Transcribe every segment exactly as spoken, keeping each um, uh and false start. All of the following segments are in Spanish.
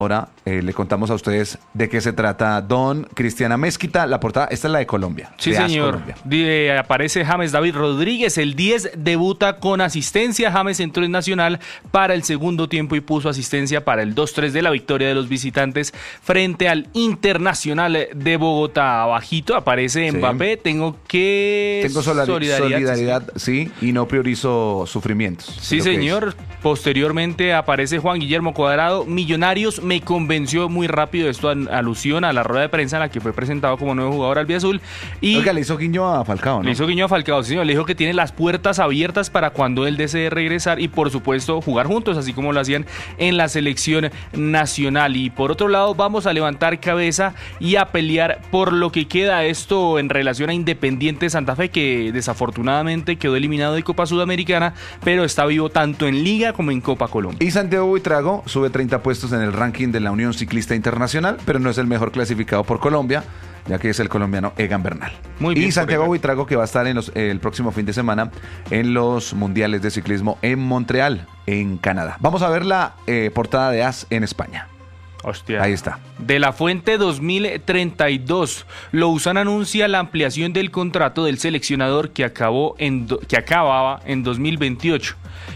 Ahora eh, le contamos a ustedes de qué se trata. Don Cristiana Mezquita, la portada, esta es la de Colombia. Sí, de señor. Colombia. De, aparece James David Rodríguez, el diez debuta con asistencia. James entró en Nacional para el segundo tiempo y puso asistencia para el dos tres de la victoria de los visitantes frente al Internacional de Bogotá. Abajito aparece Sí. Mbappé, tengo que... Tengo solari- solidaridad, solidaridad, sí, y no priorizo sufrimientos. Sí, es lo que señor. dice. Posteriormente aparece Juan Guillermo Cuadrado. Millonarios me convenció muy rápido. Esto en alusión a la rueda de prensa en la que fue presentado como nuevo jugador albiazul. Y Oiga, le hizo guiño a Falcao, ¿no? le hizo guiño a Falcao, sí, señor. Le dijo que tiene las puertas abiertas para cuando él desee regresar y, por supuesto, jugar juntos, así como lo hacían en la selección nacional. Y por otro lado, vamos a levantar cabeza y a pelear por lo que queda. Esto en relación a Independiente Santa Fe, que desafortunadamente quedó eliminado de Copa Sudamericana, pero está vivo tanto en Liga como en Copa Colombia. Y Santiago Buitrago sube treinta puestos en el ranking de la Unión Ciclista Internacional, pero no es el mejor clasificado por Colombia, ya que es el colombiano Egan Bernal. Muy bien y por Santiago Egan. Buitrago, que va a estar en los, el próximo fin de semana en los Mundiales de Ciclismo en Montreal, en Canadá. Vamos a ver la eh, portada de A S en España. Hostia. Ahí está. De la Fuente dos mil treinta y dos. Lozano anuncia la ampliación del contrato del seleccionador que, acabó en do, que acababa en dos mil veintiocho.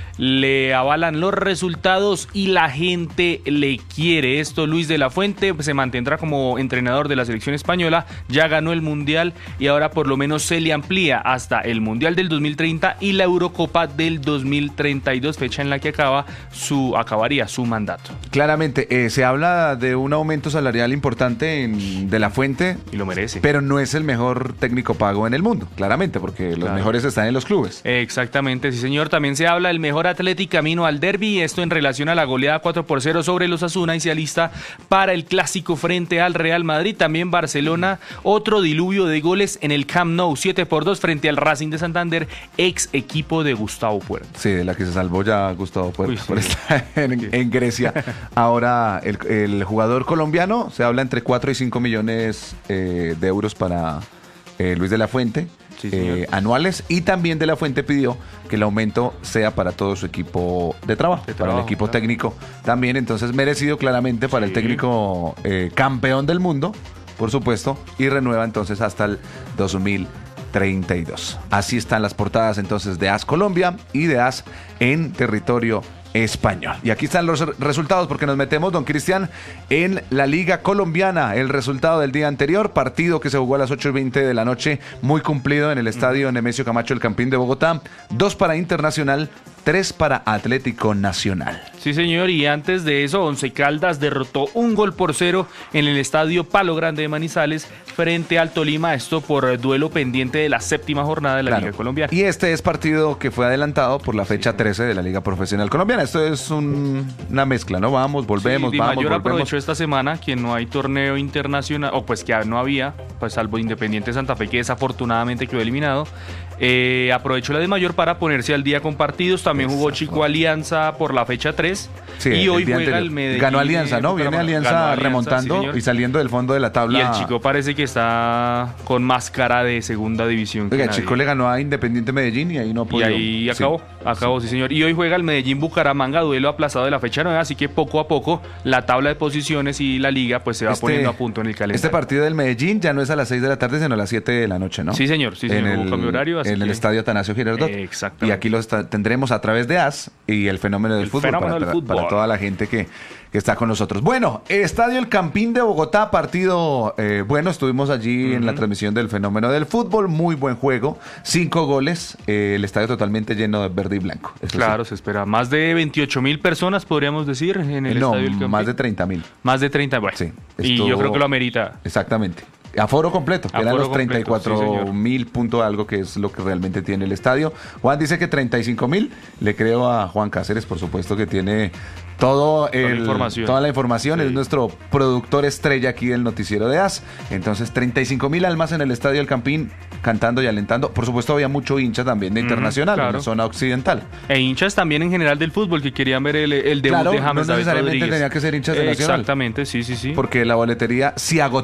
Le avalan los resultados y la gente le quiere. Esto, Luis de la Fuente se mantendrá como entrenador de la selección española, ya ganó el Mundial y ahora por lo menos se le amplía hasta el Mundial del dos mil treinta y la Eurocopa del dos mil treinta y dos, fecha en la que acaba su, acabaría su mandato. Claramente, eh, se habla de un aumento salarial importante en, de la Fuente, Y lo merece. pero no es el mejor técnico pago en el mundo, claramente, porque los Claro. mejores están en los clubes. Exactamente, sí señor. También se habla del mejor Atleti camino al derbi, esto en relación a la goleada cuatro por cero sobre los Osasuna y se alista para el clásico frente al Real Madrid. También Barcelona, otro diluvio de goles en el Camp Nou, siete por dos frente al Racing de Santander, ex equipo de Gustavo Puerta. Sí, de la que se salvó ya Gustavo Puerta Uy, sí. por estar en, en Grecia. Ahora, el, el jugador colombiano, se habla entre cuatro y cinco millones eh, de euros para eh, Luis de la Fuente. Sí, eh, anuales, y también de la Fuente pidió que el aumento sea para todo su equipo de trabajo, De para trabajo, el equipo claro. técnico también, entonces merecido claramente para Sí. el técnico eh, campeón del mundo, por supuesto, y renueva entonces hasta el dos mil treinta y dos. Así están las portadas entonces de A S Colombia y de A S en territorio español. Y aquí están los resultados porque nos metemos, don Cristian, en la Liga Colombiana. El resultado del día anterior, partido que se jugó a las ocho y veinte de la noche, muy cumplido en el estadio Nemesio Camacho, el Campín de Bogotá. Dos para Internacional, tres para Atlético Nacional. Sí señor, y antes de eso, Once Caldas derrotó un gol por cero en el estadio Palo Grande de Manizales frente al Tolima, esto por duelo pendiente de la séptima jornada de la Claro. Liga Colombiana. Y este es partido que fue adelantado por la fecha trece de la Liga Profesional Colombiana. Esto es un- una mezcla, ¿no? Vamos, volvemos, Sí, Di vamos, Mayor volvemos. aprovechó esta semana que no hay torneo internacional, o pues que no había, pues salvo Independiente Santa Fe, que desafortunadamente quedó eliminado. Eh, aprovechó la de Mayor para ponerse al día con partidos. También jugó Exacto. Chico Alianza por la fecha tres. Sí, y el hoy día juega anterior. el Medellín. Ganó Alianza, ¿no? Viene Bucaramanga. Alianza, Ganó Alianza, remontando sí, señor. y saliendo del fondo de la tabla. Y el Chico parece que está con más cara de segunda división. que Oiga, el nadie. Chico le ganó a Independiente Medellín y ahí no Y pudo. ahí acabó, Sí. acabó, sí señor. Y hoy juega el Medellín Bucaramanga, duelo aplazado de la fecha nueve, así que poco a poco la tabla de posiciones y la liga pues se va Este- poniendo a punto en el calendario. Este partido del Medellín ya no es a las seis de la tarde, sino a las siete de la noche, ¿no? Sí, señor, sí, señor, En hubo el, cambio de horario, así en el que- estadio Atanasio Girardot. Eh, exactamente. Y aquí lo está- tendremos a través de A S y el fenómeno del El fútbol, fenómeno para, del para- fútbol. para toda la gente que, que está con nosotros. Bueno, Estadio El Campín de Bogotá, partido eh, bueno, estuvimos allí en la transmisión del fenómeno del fútbol, muy buen juego, cinco goles, eh, el estadio totalmente lleno de verde y blanco. Eso Claro, sí. se espera más de veintiocho mil personas, podríamos decir, en el no, estadio del Campín. más de treinta mil. Más de treinta, bueno. Sí, y yo estuvo- creo que lo amerita. Exactamente. Aforo completo, que eran Aforo los completo, treinta y cuatro sí, señor. mil punto algo, que es lo que realmente tiene el estadio. Juan dice que treinta y cinco mil. Le creo a Juan Cáceres, por supuesto, que tiene todo el- la información. toda la información. Sí. Es nuestro productor estrella aquí del noticiero de A S. Entonces, treinta y cinco mil almas en el estadio El Campín, cantando y alentando. Por supuesto, había mucho hincha también de Ujú, Internacional, en claro. la zona occidental. E hinchas también en general del fútbol que querían ver el, el debut Claro, de James no David necesariamente Rodríguez. tenía que ser hinchas de Nacional. Exactamente, sí, sí, sí. Porque la boletería se agotó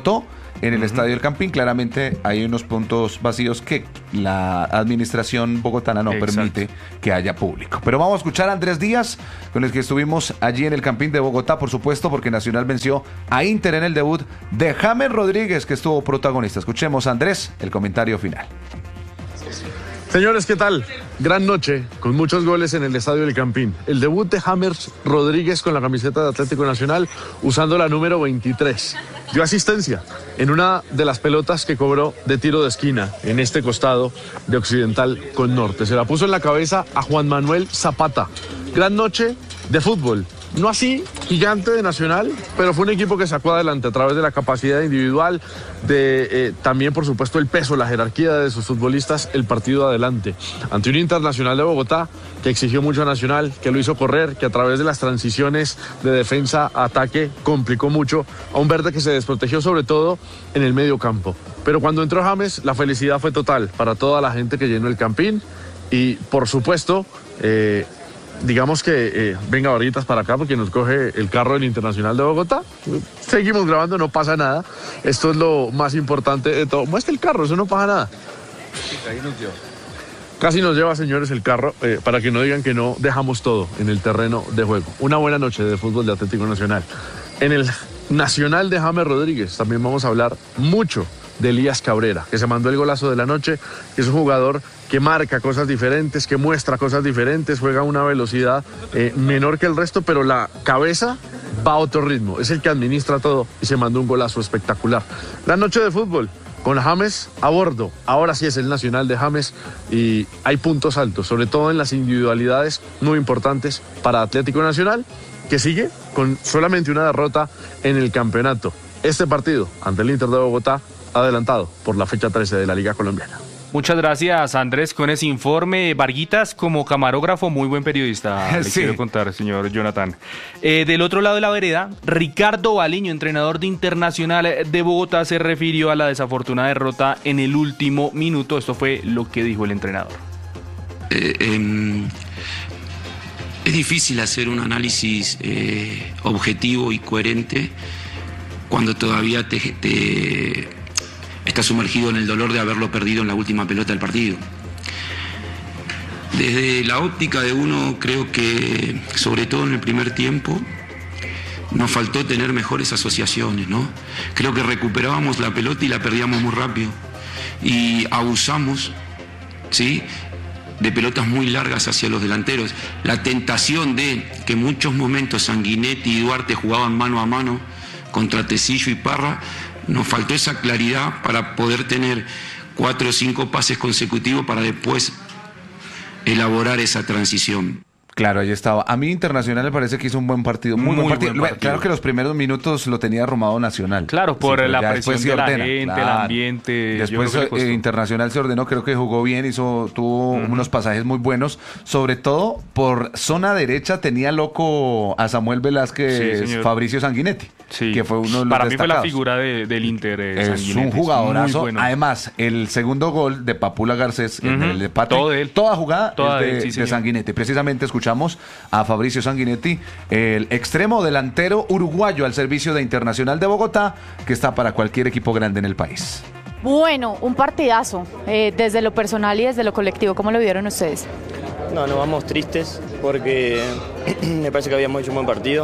en el Uh-huh. Estadio del Campín. Claramente hay unos puntos vacíos que la administración bogotana no Exacto. permite que haya público. Pero vamos a escuchar a Andrés Díaz, con el que estuvimos allí en el Campín de Bogotá, por supuesto, porque Nacional venció a Inter en el debut de James Rodríguez, que estuvo protagonista. Escuchemos a Andrés, el comentario final. Señores, ¿qué tal? Gran noche, con muchos goles en el Estadio del Campín. El debut de James Rodríguez con la camiseta de Atlético Nacional, usando la número veintitrés. Dio asistencia en una de las pelotas que cobró de tiro de esquina, en este costado de Occidental con Norte. Se la puso en la cabeza a Juan Manuel Zapata. Gran noche de fútbol. No así gigante de Nacional, pero fue un equipo que sacó adelante a través de la capacidad individual, de eh, también por supuesto el peso, la jerarquía de sus futbolistas, el partido adelante. Ante un Internacional de Bogotá que exigió mucho a Nacional, que lo hizo correr, que a través de las transiciones de defensa a ataque complicó mucho a un Verde que se desprotegió sobre todo en el medio campo. Pero cuando entró James, la felicidad fue total para toda la gente que llenó el Campín y por supuesto... Eh, Digamos que eh, venga Varguitas para acá porque nos coge el carro del Internacional de Bogotá. Seguimos grabando, no pasa nada. Esto es lo más importante de todo. Muestra el carro, eso no pasa nada. Casi nos lleva, señores, el carro, eh, para que no digan que no dejamos todo en el terreno de juego. Una buena noche de fútbol de Atlético Nacional. En el Nacional de James Rodríguez también vamos a hablar mucho de Elías Cabrera, que se mandó el golazo de la noche, que es un jugador que marca cosas diferentes, que muestra cosas diferentes, juega a una velocidad eh, menor que el resto, pero la cabeza va a otro ritmo, es el que administra todo y se mandó un golazo espectacular. La noche de fútbol con James a bordo, ahora sí es el Nacional de James y hay puntos altos, sobre todo en las individualidades muy importantes para Atlético Nacional, que sigue con solamente una derrota en el campeonato. Este partido ante el Inter de Bogotá adelantado por la fecha trece de la Liga Colombiana. Muchas gracias, Andrés, con ese informe. Varguitas, como camarógrafo, muy buen periodista, le Sí. quiero contar, señor Jonathan. Eh, del otro lado de la vereda, Ricardo Baliño, entrenador de Internacional de Bogotá, se refirió a la desafortunada derrota en el último minuto. Esto fue lo que dijo el entrenador. Eh, eh, es difícil hacer un análisis eh, objetivo y coherente cuando todavía te... te está sumergido en el dolor de haberlo perdido en la última pelota del partido. Desde la óptica de uno, creo que, sobre todo en el primer tiempo, nos faltó tener mejores asociaciones, ¿no? Creo que recuperábamos la pelota y la perdíamos muy rápido. Y abusamos, ¿sí?, de pelotas muy largas hacia los delanteros. La tentación de que en muchos momentos Sanguinetti y Duarte jugaban mano a mano contra Tecillo y Parra, nos faltó esa claridad para poder tener cuatro o cinco pases consecutivos para después elaborar esa transición. Claro, ahí estaba. A mí Internacional me parece que hizo un buen partido. Muy, Muy buen, partido. buen partido. Claro que los primeros minutos lo tenía arrumado Nacional. Claro, por Sí, pero la ya presión después se de la ordena, gente, el claro. ambiente. yo Después creo que le costó. eh, Internacional se ordenó, creo que jugó bien, hizo, tuvo Ujú. unos pasajes muy buenos. Sobre todo por zona derecha tenía loco a Samuel Velázquez, Sí, señor. Fabricio Sanguinetti, Sí. que fue uno de los Para mí fue la destacados. figura de- del Inter. eh, Es Sanguinetti. un jugadorazo. Muy bueno. Además, el segundo gol de Papula Garcés en Ujú. el empate, Todo de él. toda jugada Toda es de de, él, sí, de señor. Sanguinetti. Precisamente escuchamos a Fabricio Sanguinetti, el extremo delantero uruguayo al servicio de Internacional de Bogotá, que está para cualquier equipo grande en el país. Bueno, un partidazo, eh, desde lo personal y desde lo colectivo, ¿cómo lo vieron ustedes? No, nos vamos tristes porque me parece que habíamos hecho un buen partido.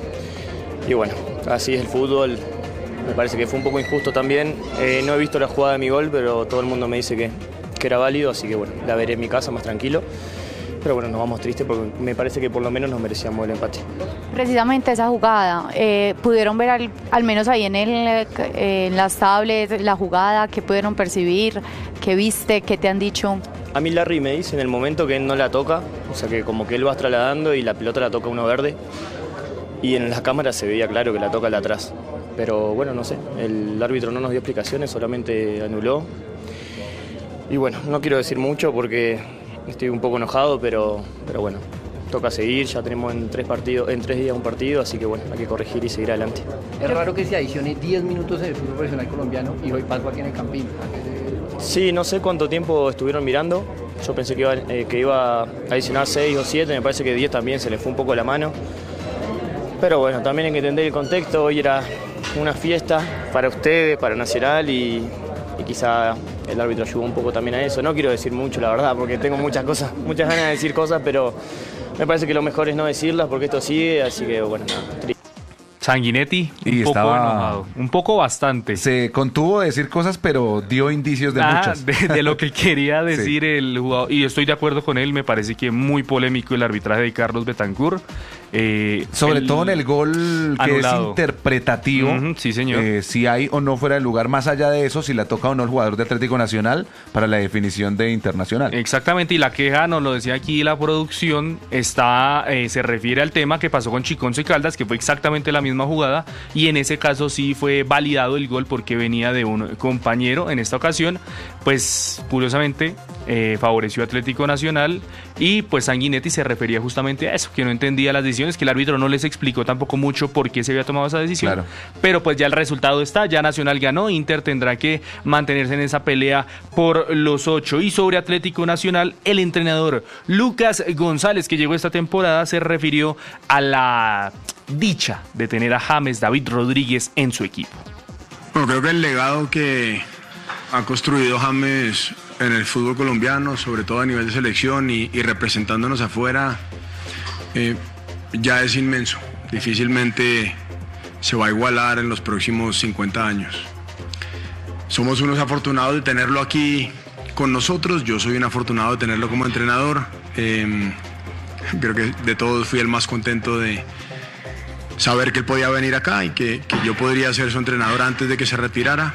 Y bueno, así es el fútbol. Me parece que fue un poco injusto también. Eh, no he visto la jugada de mi gol, pero todo el mundo me dice que, que era válido, así que bueno, la veré en mi casa más tranquilo. Pero bueno, nos vamos tristes porque me parece que por lo menos nos merecíamos el empate. Precisamente esa jugada, eh, ¿pudieron ver al, al menos ahí en, el, eh, en las tablets la jugada? ¿Qué pudieron percibir? ¿Qué viste? ¿Qué te han dicho? A mí Larry me dice en el momento que él no la toca, o sea que como que él va trasladando y la pelota la toca uno verde. Y en la cámara se veía claro que la toca el de atrás. Pero bueno, no sé, el árbitro no nos dio explicaciones, solamente anuló. Y bueno, no quiero decir mucho porque estoy un poco enojado, pero, pero bueno, toca seguir, ya tenemos en tres partidos, en tres días un partido, así que bueno, hay que corregir y seguir adelante. Es raro que se adicione diez minutos del fútbol profesional colombiano y hoy pasó aquí en el Campín. Sí, no sé cuánto tiempo estuvieron mirando, yo pensé que iba, eh, que iba a adicionar seis o siete, me parece que diez también se le fue un poco la mano. Pero bueno, también hay que entender el contexto, hoy era una fiesta para ustedes, para Nacional y, y quizá el árbitro ayudó un poco también a eso. No quiero decir mucho, la verdad, porque tengo muchas cosas, muchas ganas de decir cosas, pero me parece que lo mejor es no decirlas porque esto sigue, así que bueno, nada, triste. Sanguinetti, un Y poco estaba- enojado, un poco bastante. Se contuvo de decir cosas, pero dio indicios de Ah, muchas. de, de lo que quería decir Sí. el jugador, y estoy de acuerdo con él, me parece que muy polémico el arbitraje de Carlos Betancourt. Eh, Sobre el- todo en el gol que anulado. es interpretativo, Ujú, sí, señor. eh, si hay o no fuera de lugar, más allá de eso, si la toca o no el jugador de Atlético Nacional para la definición de internacional. Exactamente, y la queja, nos lo decía aquí la producción, está eh, se refiere al tema que pasó con Chiconce Caldas, que fue exactamente la misma jugada, y en ese caso sí fue validado el gol porque venía de un compañero. En esta ocasión, pues curiosamente eh, favoreció a Atlético Nacional, y pues Sanguinetti se refería justamente a eso, que no entendía las decisiones, que el árbitro no les explicó tampoco mucho por qué se había tomado esa decisión. Claro. Pero pues ya el resultado está, ya Nacional ganó, Inter tendrá que mantenerse en esa pelea por los ocho. Y sobre Atlético Nacional, el entrenador Lucas González, que llegó esta temporada, se refirió a la dicha de tener a James David Rodríguez en su equipo. Bueno, creo que el legado que ha construido James en el fútbol colombiano, sobre todo a nivel de selección y, y representándonos afuera, eh, ya es inmenso. Difícilmente se va a igualar en los próximos cincuenta años. Somos unos afortunados de tenerlo aquí con nosotros. Yo soy un afortunado de tenerlo como entrenador. Eh, creo que de todos fui el más contento de saber que él podía venir acá y que, que yo podría ser su entrenador antes de que se retirara.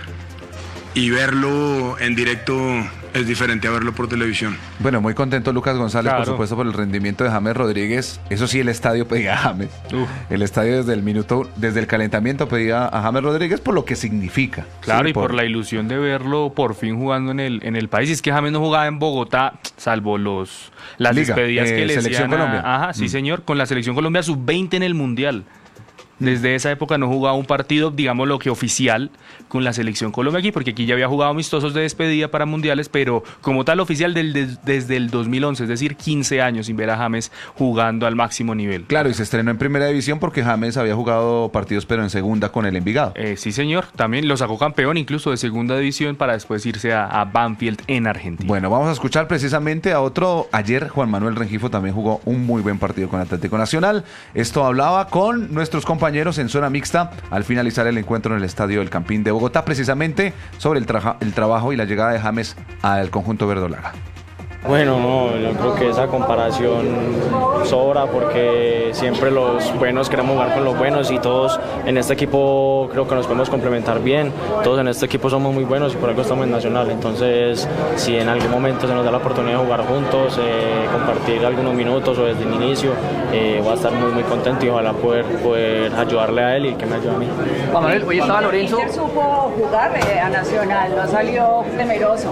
Y verlo en directo es diferente a verlo por televisión. Bueno, muy contento Lucas González, Claro. por supuesto, por el rendimiento de James Rodríguez. Eso sí, el estadio pedía a James. Uf. El estadio desde el minuto, desde el calentamiento pedía a James Rodríguez por lo que significa. Claro, Sí, y por la ilusión de verlo por fin jugando en el, en el país. Y es que James no jugaba en Bogotá, salvo los las Liga, despedidas eh, que le Selección hacían a- Colombia. Ajá, sí Mm. señor, con la Selección Colombia sub veinte en el Mundial. Desde esa época no jugaba un partido, digamos lo que oficial, con la Selección Colombia aquí, porque aquí ya había jugado amistosos de despedida para mundiales, pero como tal oficial del, des- desde el dos mil once, es decir, quince años sin ver a James jugando al máximo nivel. Claro, y se estrenó en primera división porque James había jugado partidos, pero en segunda con el Envigado. Eh, sí señor, también lo sacó campeón incluso de segunda división para después irse a, a Banfield en Argentina. Bueno, vamos a escuchar precisamente a otro. Ayer Juan Manuel Rengifo también jugó un muy buen partido con Atlético Nacional. Esto hablaba con nuestros compañeros en zona mixta al finalizar el encuentro en el Estadio del Campín de Bogotá, precisamente sobre el, traja- el trabajo y la llegada de James al conjunto verdolaga. Bueno, no, yo creo que esa comparación sobra porque siempre los buenos queremos jugar con los buenos y todos en este equipo creo que nos podemos complementar bien. Todos en este equipo somos muy buenos y por algo estamos en Nacional. Entonces, si en algún momento se nos da la oportunidad de jugar juntos, eh, compartir algunos minutos o desde el inicio, eh, voy a estar muy muy contento y ojalá poder, poder ayudarle a él y que me ayude a mí. Juan Manuel, hoy estaba Lorenzo. Inter supo jugar eh, a Nacional, no salió temeroso.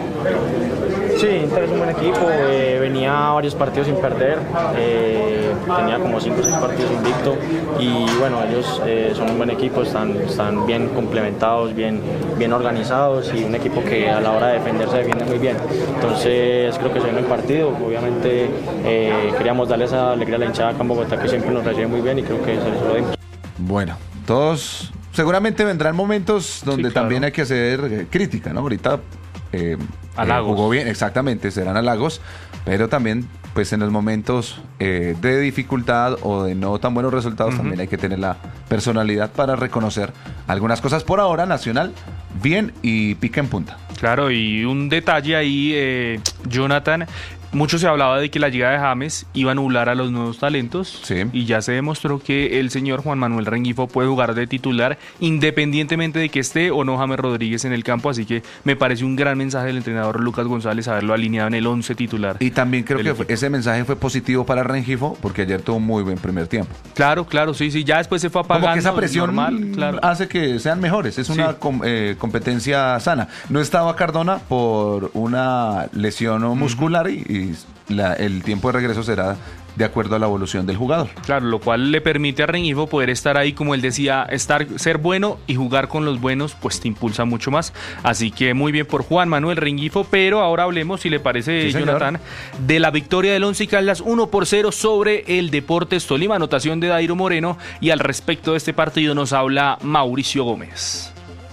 Sí, Inter es un buen equipo, eh, venía varios partidos sin perder, eh, tenía como cinco o seis partidos invicto y bueno, ellos eh, son un buen equipo, están, están bien complementados, bien, bien organizados y un equipo que a la hora de defender se defiende muy bien. Entonces creo que se viene el partido, obviamente eh, queríamos darle esa alegría a la hinchada acá en Bogotá que siempre nos recibe muy bien y creo que se les lo dimos. Bueno, todos seguramente vendrán momentos donde Sí, claro. también hay que hacer eh, crítica, ¿no? Ahorita eh, Halagos. eh, jugó bien, exactamente, serán halagos, pero también pues en los momentos eh, de dificultad o de no tan buenos resultados Ujú. también hay que tener la personalidad para reconocer algunas cosas. Por ahora, Nacional, bien y pica en punta. Claro, y un detalle ahí, eh, Jonathan, mucho se hablaba de que la llegada de James iba a anular a los nuevos talentos, Sí. y ya se demostró que el señor Juan Manuel Rengifo puede jugar de titular independientemente de que esté o no James Rodríguez en el campo, así que me parece un gran mensaje del entrenador Lucas González haberlo alineado en el once titular. Y también creo del que fue- equipo. ese mensaje fue positivo para Rengifo porque ayer tuvo un muy buen primer tiempo. Claro, claro, sí, sí, ya después se fue apagando. Como que esa presión normal, claro. hace que sean mejores. Es una Sí. com- eh, competencia sana. No estaba Cardona por una lesión muscular y, y y la, el tiempo de regreso será de acuerdo a la evolución del jugador. Claro, lo cual le permite a Rengifo poder estar ahí, como él decía, estar, ser bueno y jugar con los buenos, pues te impulsa mucho más. Así que muy bien por Juan Manuel Rengifo, pero ahora hablemos, si le parece, sí, Jonathan, de la victoria del Once Caldas uno por cero sobre el Deportes Tolima, anotación de Dairo Moreno, y al respecto de este partido nos habla Mauricio Gómez.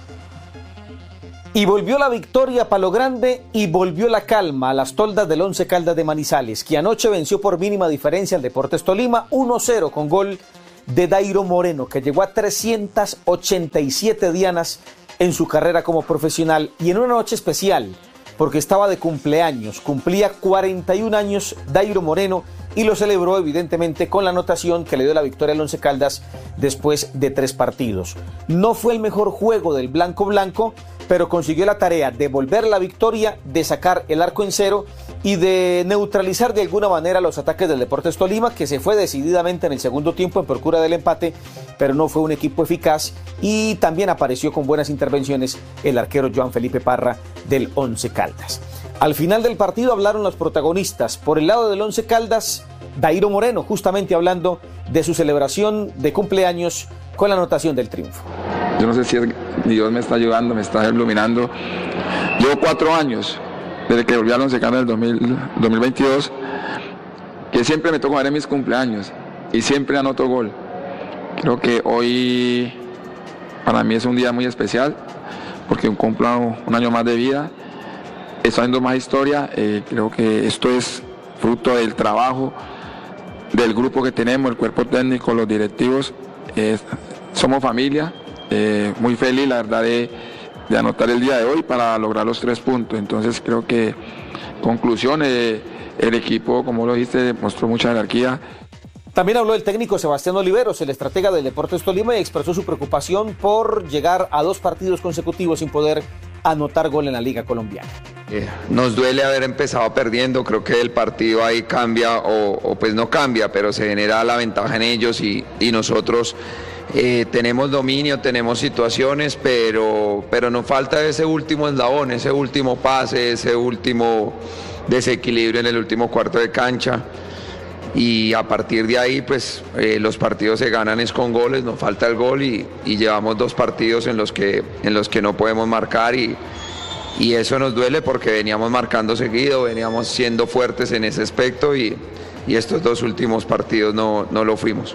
Y volvió la victoria a Palo Grande y volvió la calma a las toldas del Once Caldas de Manizales, que anoche venció por mínima diferencia al Deportes Tolima uno cero con gol de Dairo Moreno, que llegó a trescientas ochenta y siete dianas en su carrera como profesional y en una noche especial, porque estaba de cumpleaños, cumplía cuarenta y un años Dairo Moreno y lo celebró evidentemente con la anotación que le dio la victoria al Once Caldas después de tres partidos. No fue el mejor juego del Blanco Blanco, pero consiguió la tarea de volver la victoria, de sacar el arco en cero y de neutralizar de alguna manera los ataques del Deportes Tolima, que se fue decididamente en el segundo tiempo en procura del empate, pero no fue un equipo eficaz, y también apareció con buenas intervenciones el arquero Joan Felipe Parra del Once Caldas. Al final del partido hablaron los protagonistas. Por el lado del Once Caldas, Dairo Moreno, justamente hablando de su celebración de cumpleaños con la anotación del triunfo. Yo no sé si es, Dios me está ayudando, me está iluminando. Llevo cuatro años, desde que volví al Once Caldas del dos mil veintidós, que siempre me toca jugar en mis cumpleaños y siempre anoto gol. Creo que hoy para mí es un día muy especial, porque cumplo un año más de vida, estoy haciendo más historia. Eh, creo que esto es fruto del trabajo del grupo que tenemos, el cuerpo técnico, los directivos. Eh, somos familia. Eh, muy feliz, la verdad, de, de anotar el día de hoy para lograr los tres puntos. Entonces creo que, conclusión, eh, el equipo, como lo dijiste, mostró mucha jerarquía. También habló el técnico Sebastián Oliveros, el estratega del Deportes Tolima, y expresó su preocupación por llegar a dos partidos consecutivos sin poder anotar gol en la Liga Colombiana. Eh, nos duele haber empezado perdiendo, creo que el partido ahí cambia o, o pues no cambia, pero se genera la ventaja en ellos y, y nosotros eh, tenemos dominio, tenemos situaciones, pero, pero nos falta ese último eslabón, ese último pase, ese último desequilibrio en el último cuarto de cancha. Y a partir de ahí, pues eh, los partidos se ganan es con goles, nos falta el gol y, y llevamos dos partidos en los que, en los que no podemos marcar y, y eso nos duele porque veníamos marcando seguido, veníamos siendo fuertes en ese aspecto y, y estos dos últimos partidos no, no lo fuimos.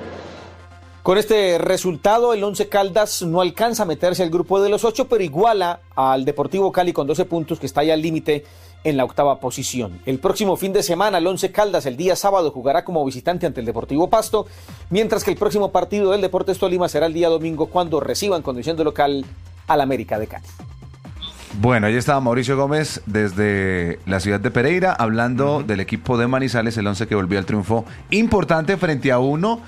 Con este resultado, el Once Caldas no alcanza a meterse al grupo de los ocho, pero iguala al Deportivo Cali con doce puntos, que está ya al límite en la octava posición. El próximo fin de semana, el Once Caldas, el día sábado, jugará como visitante ante el Deportivo Pasto, mientras que el próximo partido del Deportes Tolima será el día domingo, cuando reciban condición de local al América de Cali. Bueno, ahí estaba Mauricio Gómez desde la ciudad de Pereira, hablando uh-huh. del equipo de Manizales, el Once que volvió al triunfo importante frente a uno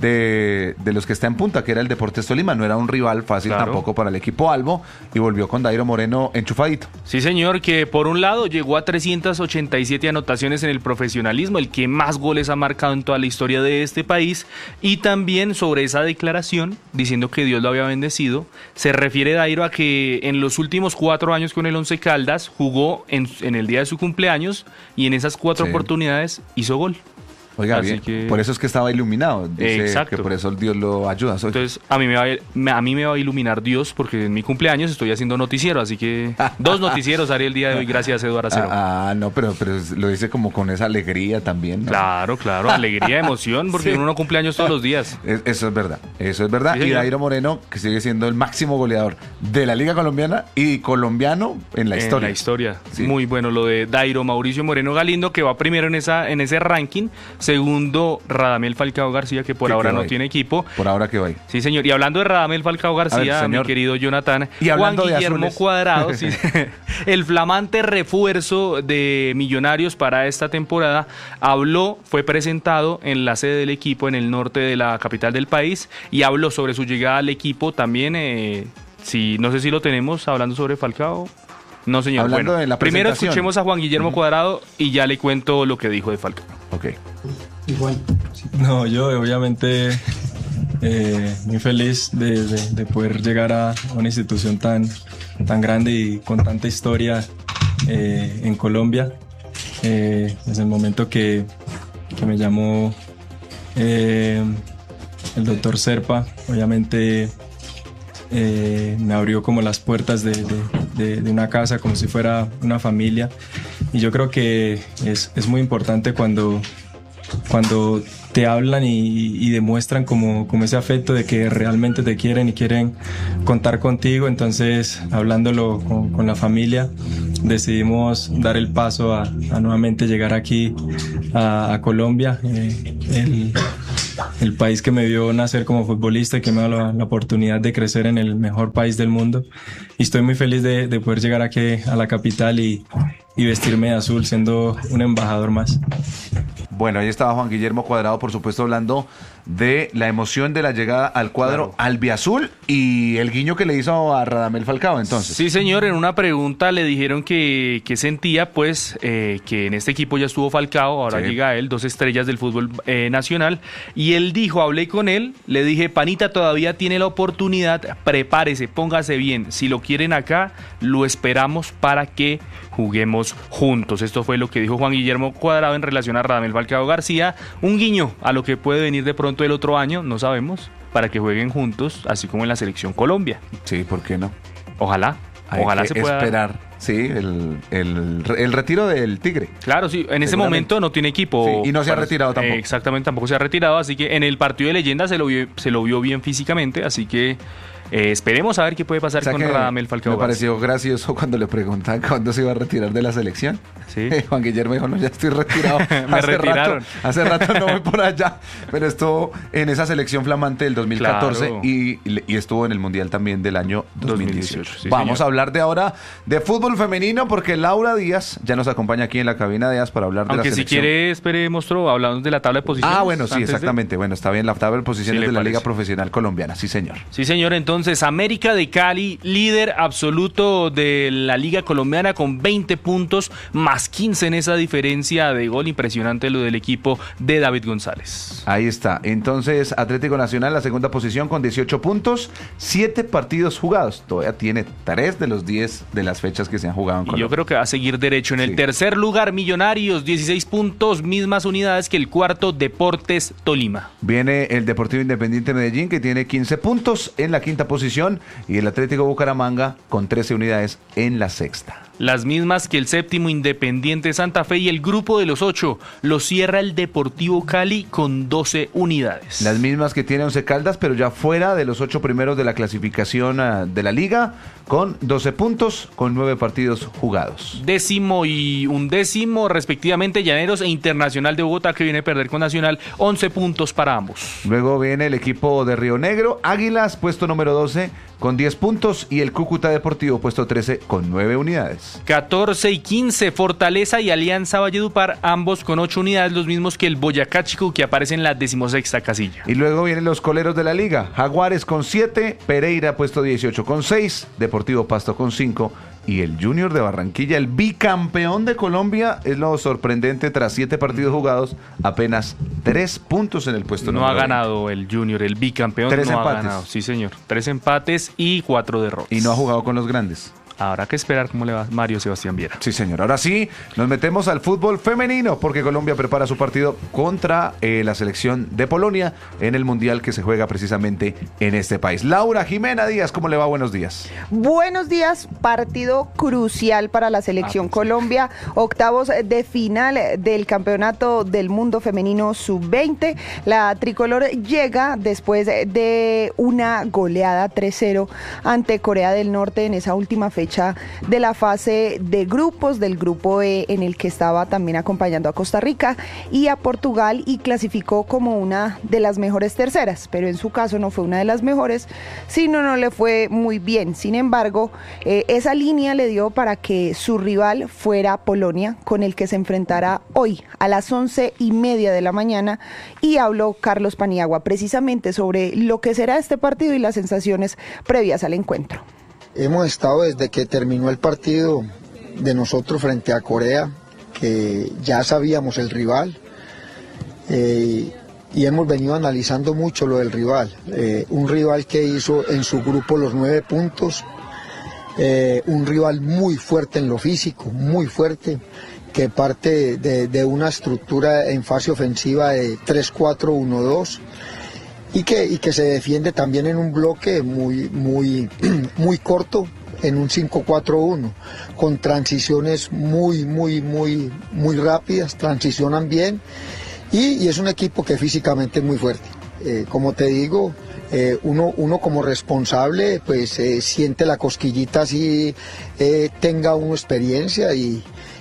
de, de los que está en punta, que era el Deportes Tolima. No era un rival fácil claro. tampoco para el equipo albo, y volvió con Dairo Moreno enchufadito. Sí, señor, que por un lado llegó a trescientas ochenta y siete anotaciones en el profesionalismo, el que más goles ha marcado en toda la historia de este país, y también sobre esa declaración, diciendo que Dios lo había bendecido, se refiere Dairo a que en los últimos cuatro años con el Once Caldas jugó en, en el día de su cumpleaños y en esas cuatro sí. oportunidades hizo gol. Oiga, bien, que... por eso es que estaba iluminado. Dice exacto. Que por eso Dios lo ayuda. Soy. Entonces, a mí, me va a, a mí me va a iluminar Dios porque en mi cumpleaños estoy haciendo noticiero, así que dos noticieros haré el día de hoy, gracias Eduardo Acero. Ah, ah, no, pero, pero lo dice como con esa alegría también, ¿no? Claro, claro, alegría, emoción, porque sí. uno no cumpleaños todos los días. Es, eso es verdad, eso es verdad. Sí, y Dairo Moreno, que sigue siendo el máximo goleador de la Liga Colombiana y colombiano en la historia. En la historia, sí. Muy bueno lo de Dairo Mauricio Moreno Galindo, que va primero en, esa, en ese ranking, segundo Radamel Falcao García, que por ahora no ahí? tiene equipo. Por ahora que va ahí. Sí, señor. Y hablando de Radamel Falcao García, ver, mi querido Jonathan, y Juan Guillermo Cuadrado, sí, el flamante refuerzo de Millonarios para esta temporada, habló, fue presentado en la sede del equipo en el norte de la capital del país y habló sobre su llegada al equipo. También, eh, si, no sé si lo tenemos, hablando sobre Falcao. No, señor. Hablando bueno, de la primero escuchemos a Juan Guillermo uh-huh. Cuadrado y ya le cuento lo que dijo de Falcao. Ok. Igual. No, yo obviamente eh, muy feliz de, de, de poder llegar a una institución tan, tan grande y con tanta historia eh, en Colombia. eh, desde el momento que, que me llamó eh, el doctor Serpa, obviamente eh, me abrió como las puertas de, de, de, de una casa, como si fuera una familia. Y yo creo que es, es muy importante cuando, cuando te hablan y, y demuestran como, como ese afecto de que realmente te quieren y quieren contar contigo. Entonces, hablándolo con, con la familia, decidimos dar el paso a, a nuevamente llegar aquí a, a Colombia, eh, el, el país que me vio nacer como futbolista y que me da la, la oportunidad de crecer en el mejor país del mundo. Y estoy muy feliz de, de poder llegar aquí a la capital y, y vestirme de azul, siendo un embajador más. Bueno, ahí estaba Juan Guillermo Cuadrado, por supuesto, hablando de la emoción de la llegada al cuadro claro. albiazul y el guiño que le hizo a Radamel Falcao, entonces. Sí, señor, en una pregunta le dijeron que, que sentía, pues, eh, que en este equipo ya estuvo Falcao, ahora sí. llega él, dos estrellas del fútbol eh, nacional, y él dijo, hablé con él, le dije, panita, todavía tiene la oportunidad, prepárese, póngase bien, si lo quieren acá, lo esperamos para que juguemos juntos. Esto fue lo que dijo Juan Guillermo Cuadrado en relación a Radamel Falcao García, un guiño a lo que puede venir de pronto el otro año, no sabemos, para que jueguen juntos, así como en la selección Colombia. Sí, ¿por qué no? Ojalá, Hay ojalá que se pueda esperar, dar. sí, el, el, el retiro del Tigre. Claro, sí, en ese momento no tiene equipo. Sí, y no se ha retirado tampoco. Eh, exactamente, tampoco se ha retirado, así que en el partido de leyenda se lo vio, se lo vio bien físicamente, así que Eh, esperemos a ver qué puede pasar o sea con Radamel Falcao. Me pareció gracioso cuando le preguntan cuándo se iba a retirar de la selección. Sí. Juan Guillermo dijo, no, ya estoy retirado. Me hace retiraron. Rato, hace rato no voy por allá. Pero estuvo en esa selección flamante del dos mil catorce claro. y, y estuvo en el Mundial también del año dos mil dieciocho. dos mil dieciocho sí, Vamos señor. a hablar de ahora de fútbol femenino porque Laura Díaz ya nos acompaña aquí en la cabina de Díaz para hablar Aunque de la selección. Aunque si quiere, espere, mostró, hablamos de la tabla de posiciones. Ah, bueno, sí, exactamente. De... Bueno, está bien, la tabla de posiciones sí, de la parece. Liga Profesional Colombiana. Sí, señor. Sí, señor. Entonces, América de Cali, líder absoluto de la Liga Colombiana con veinte puntos, más quince en esa diferencia de gol. Impresionante lo del equipo de David González. Ahí está. Entonces, Atlético Nacional, la segunda posición con dieciocho puntos, siete partidos jugados. Todavía tiene tres de los diez de las fechas que se han jugado en Colombia. Y yo creo que va a seguir derecho. En sí. el tercer lugar, Millonarios, dieciséis puntos, mismas unidades que el cuarto, Deportes Tolima. Viene el Deportivo Independiente Medellín, que tiene quince puntos en la quinta posición, y el Atlético Bucaramanga con trece unidades en la sexta. Las mismas que el séptimo, Independiente Santa Fe, y el grupo de los ocho lo cierra el Deportivo Cali con doce unidades. Las mismas que tiene Once Caldas, pero ya fuera de los ocho primeros de la clasificación uh, de la liga, con doce puntos, con nueve partidos jugados. Décimo y undécimo, respectivamente, Llaneros e Internacional de Bogotá, que viene a perder con Nacional, once puntos para ambos. Luego viene el equipo de Río Negro, Águilas, puesto número doce, con diez puntos, y el Cúcuta Deportivo, puesto trece, con nueve unidades. catorce y quince, Fortaleza y Alianza Valledupar, ambos con ocho unidades, los mismos que el Boyacá Chico, que aparece en la decimosexta casilla. Y luego vienen los coleros de la liga, Jaguares con siete, Pereira puesto dieciocho con seis, Deportivo Pasto con cinco, y el Junior de Barranquilla, el bicampeón de Colombia, es lo sorprendente, tras siete partidos jugados, apenas tres puntos en el puesto No número ha ganado el Junior, el bicampeón. Tres no empates. ha ganado. Sí, señor. Tres empates y cuatro derrotas. Y no ha jugado con los grandes. Habrá que esperar cómo le va Mario Sebastián Viera. Sí, señor. Ahora sí, nos metemos al fútbol femenino, porque Colombia prepara su partido contra eh, la selección de Polonia en el Mundial que se juega precisamente en este país. Laura Jimena Díaz, ¿cómo le va? Buenos días. Buenos días. Partido crucial para la selección ah, Colombia. Octavos de final del Campeonato del Mundo Femenino sub veinte. La tricolor llega después de una goleada tres cero ante Corea del Norte en esa última fecha de la fase de grupos del grupo E, en el que estaba también acompañando a Costa Rica y a Portugal, y clasificó como una de las mejores terceras, pero en su caso no fue una de las mejores, sino no le fue muy bien. Sin embargo, eh, esa línea le dio para que su rival fuera Polonia, con el que se enfrentará hoy a las once y media de la mañana, y habló Carlos Paniagua precisamente sobre lo que será este partido y las sensaciones previas al encuentro. Hemos estado desde que terminó el partido de nosotros frente a Corea, que ya sabíamos el rival, eh, y hemos venido analizando mucho lo del rival. Eh, un rival que hizo en su grupo los nueve puntos, eh, un rival muy fuerte en lo físico, muy fuerte, que parte de, de una estructura en fase ofensiva de tres cuatro uno dos y que, y que se defiende también en un bloque muy, muy, muy corto, en un cinco cuatro uno, con transiciones muy, muy, muy, muy rápidas, transicionan bien y, y es un equipo que físicamente es muy fuerte. Eh, como te digo, eh, uno, uno como responsable pues eh, siente la cosquillita así, eh, tenga uno experiencia y...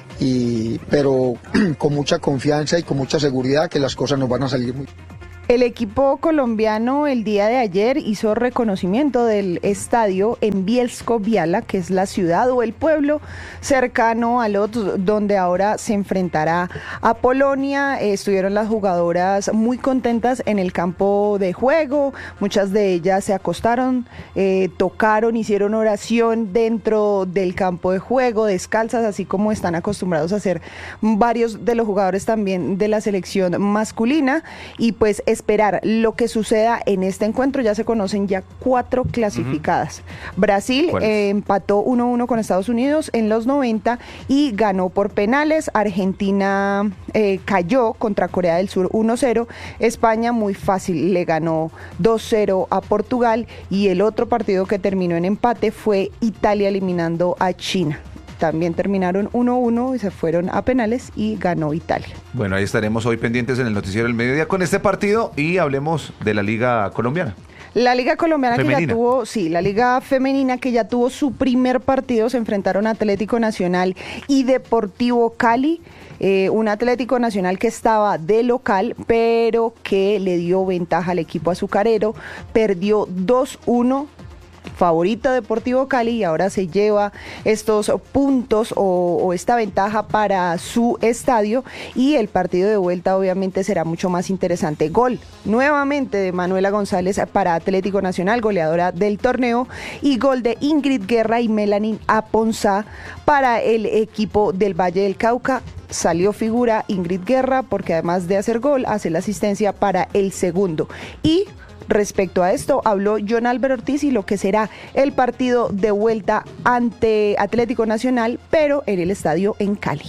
Y, pero con mucha confianza y con mucha seguridad que las cosas nos van a salir muy bien. El equipo colombiano el día de ayer hizo reconocimiento del estadio en Bielsko-Biała, que es la ciudad o el pueblo cercano a Lodz, donde ahora se enfrentará a Polonia. Eh, estuvieron las jugadoras muy contentas en el campo de juego, muchas de ellas se acostaron, eh, tocaron, hicieron oración dentro del campo de juego, descalzas, así como están acostumbrados a hacer varios de los jugadores también de la selección masculina, y pues esperar lo que suceda en este encuentro. Ya se conocen ya cuatro clasificadas. Uh-huh. Brasil eh, empató uno uno con Estados Unidos en los noventa y ganó por penales. Argentina eh, cayó contra Corea del Sur uno cero. España muy fácil le ganó dos cero a Portugal, y el otro partido que terminó en empate fue Italia eliminando a China. También terminaron uno uno y se fueron a penales y ganó Italia. Bueno, ahí estaremos hoy pendientes en el noticiero del mediodía con este partido y hablemos de la Liga Colombiana. La Liga Colombiana Femenina. que ya tuvo, sí, la Liga Femenina que ya tuvo su primer partido, se enfrentaron Atlético Nacional y Deportivo Cali. Eh, un Atlético Nacional que estaba de local, pero que le dio ventaja al equipo azucarero, perdió dos uno. Favorita Deportivo Cali, y ahora se lleva estos puntos o, o esta ventaja para su estadio, y el partido de vuelta obviamente será mucho más interesante. Gol nuevamente de Manuela González para Atlético Nacional, goleadora del torneo, y gol de Ingrid Guerra y Melanie Aponzá para el equipo del Valle del Cauca. Salió figura Ingrid Guerra porque además de hacer gol, hace la asistencia para el segundo. Y respecto a esto, habló John Álvaro Ortiz y lo que será el partido de vuelta ante Atlético Nacional, pero en el estadio en Cali.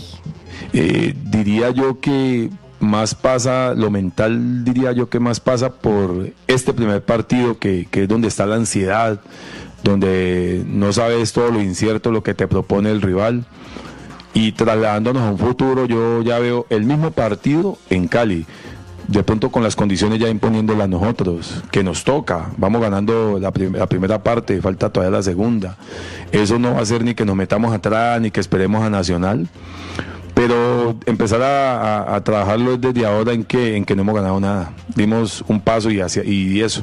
Eh, diría yo que más pasa, lo mental diría yo que más pasa por este primer partido, que, que es donde está la ansiedad, donde no sabes todo lo incierto, lo que te propone el rival. Y trasladándonos a un futuro, yo ya veo el mismo partido en Cali, de pronto con las condiciones ya imponiéndolas nosotros, que nos toca, vamos ganando la, prim la primera parte, falta todavía la segunda. Eso no va a ser ni que nos metamos atrás, ni que esperemos a Nacional, pero empezar a, a, a trabajarlo desde ahora en que, en que no hemos ganado nada. Dimos un paso y, hacia, y eso.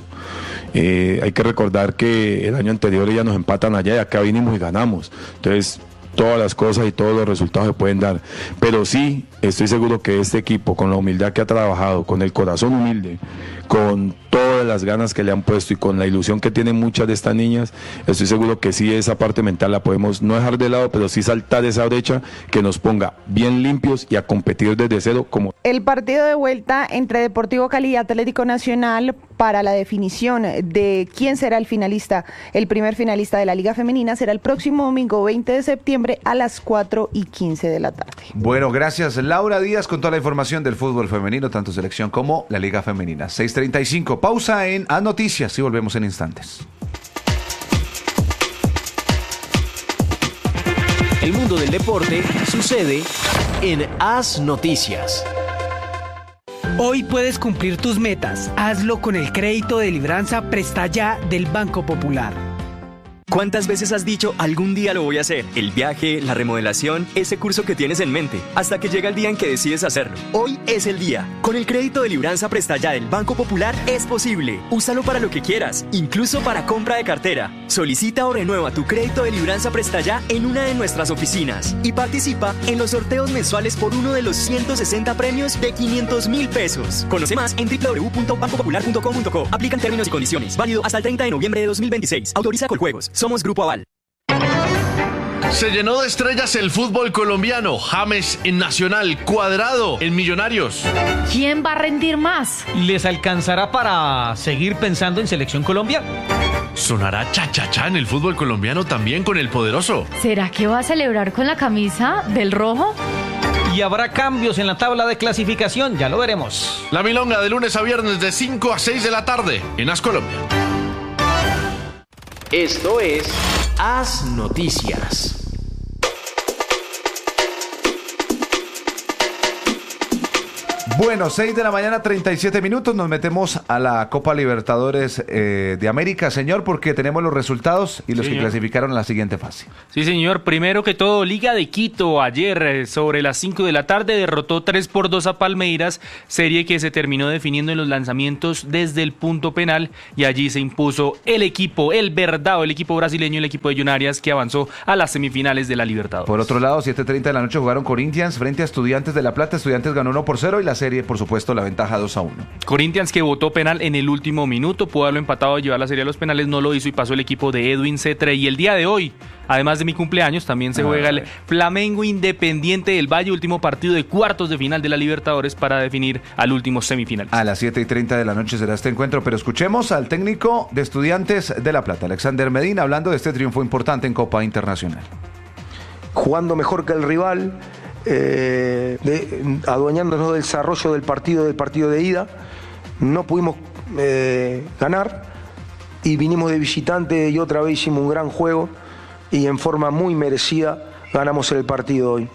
Eh, hay que recordar que el año anterior ya nos empatan allá y acá vinimos y ganamos. Entonces, todas las cosas y todos los resultados se pueden dar, pero sí estoy seguro que este equipo, con la humildad que ha trabajado, con el corazón humilde, con todas las ganas que le han puesto y con la ilusión que tienen muchas de estas niñas, estoy seguro que sí, esa parte mental la podemos no dejar de lado, pero sí saltar esa brecha que nos ponga bien limpios y a competir desde cero. Como el partido de vuelta entre Deportivo Cali y Atlético Nacional para la definición de quién será el finalista, el primer finalista de la Liga Femenina, será el próximo domingo veinte de septiembre a las cuatro y quince de la tarde. Bueno, gracias Laura Díaz con toda la información del fútbol femenino, tanto selección como la Liga Femenina. seis treinta y cinco, pausa en A Noticias y volvemos en instantes. El mundo del deporte sucede en As Noticias. Hoy puedes cumplir tus metas. Hazlo con el crédito de Libranza Presta Ya del Banco Popular. ¿Cuántas veces has dicho algún día lo voy a hacer? El viaje, la remodelación, ese curso que tienes en mente, hasta que llega el día en que decides hacerlo. Hoy es el día. Con el crédito de Libranza Presta Ya del Banco Popular es posible. Úsalo para lo que quieras, incluso para compra de cartera. Solicita o renueva tu crédito de Libranza Presta Ya en una de nuestras oficinas y participa en los sorteos mensuales por uno de los ciento sesenta premios de quinientos mil pesos. Conoce más en doble u doble u doble u punto banco popular punto com punto co. Aplican términos y condiciones. Válido hasta el treinta de noviembre de dos mil veintiséis. Autoriza Coljuegos. Somos Grupo Aval. Se llenó de estrellas el fútbol colombiano. James en Nacional, Cuadrado en Millonarios. ¿Quién va a rendir más? ¿Les alcanzará para seguir pensando en Selección Colombia? ¿Sonará cha-cha-cha en el fútbol colombiano también con el poderoso? ¿Será que va a celebrar con la camisa del rojo? y habrá cambios en la tabla de clasificación, ya lo veremos. La Milonga de lunes a viernes de cinco a seis de la tarde en As Colombia. Esto es As Noticias. Bueno, seis de la mañana, treinta y siete minutos, nos metemos a la Copa Libertadores eh, de América, señor, porque tenemos los resultados y los Sí, que señor. clasificaron a la siguiente fase. Sí, señor. Primero que todo, Liga de Quito ayer eh, sobre las cinco de la tarde derrotó tres por dos a Palmeiras, serie que se terminó definiendo en los lanzamientos desde el punto penal y allí se impuso el equipo, el verdad, el equipo brasileño, el equipo de Junarias que avanzó a las semifinales de la Libertadores. Por otro lado, siete y treinta de la noche jugaron Corinthians frente a Estudiantes de La Plata. Estudiantes ganó uno por cero y la serie, por supuesto, la ventaja dos a uno. Corinthians, que votó penal en el último minuto, pudo haberlo empatado y llevar la serie a los penales, no lo hizo y pasó el equipo de Edwin Cetre. Y el día de hoy, además de mi cumpleaños, también se juega el Flamengo Independiente del Valle, último partido de cuartos de final de la Libertadores para definir al último semifinal. A las siete y treinta de la noche será este encuentro, pero escuchemos al técnico de Estudiantes de La Plata, Alexander Medina, hablando de este triunfo importante en Copa Internacional. Jugando mejor que el rival, eh, de, adueñándonos del desarrollo del partido, del partido de ida. No pudimos eh, ganar y vinimos de visitante y otra vez hicimos un gran juego y en forma muy merecida ganamos el partido hoy.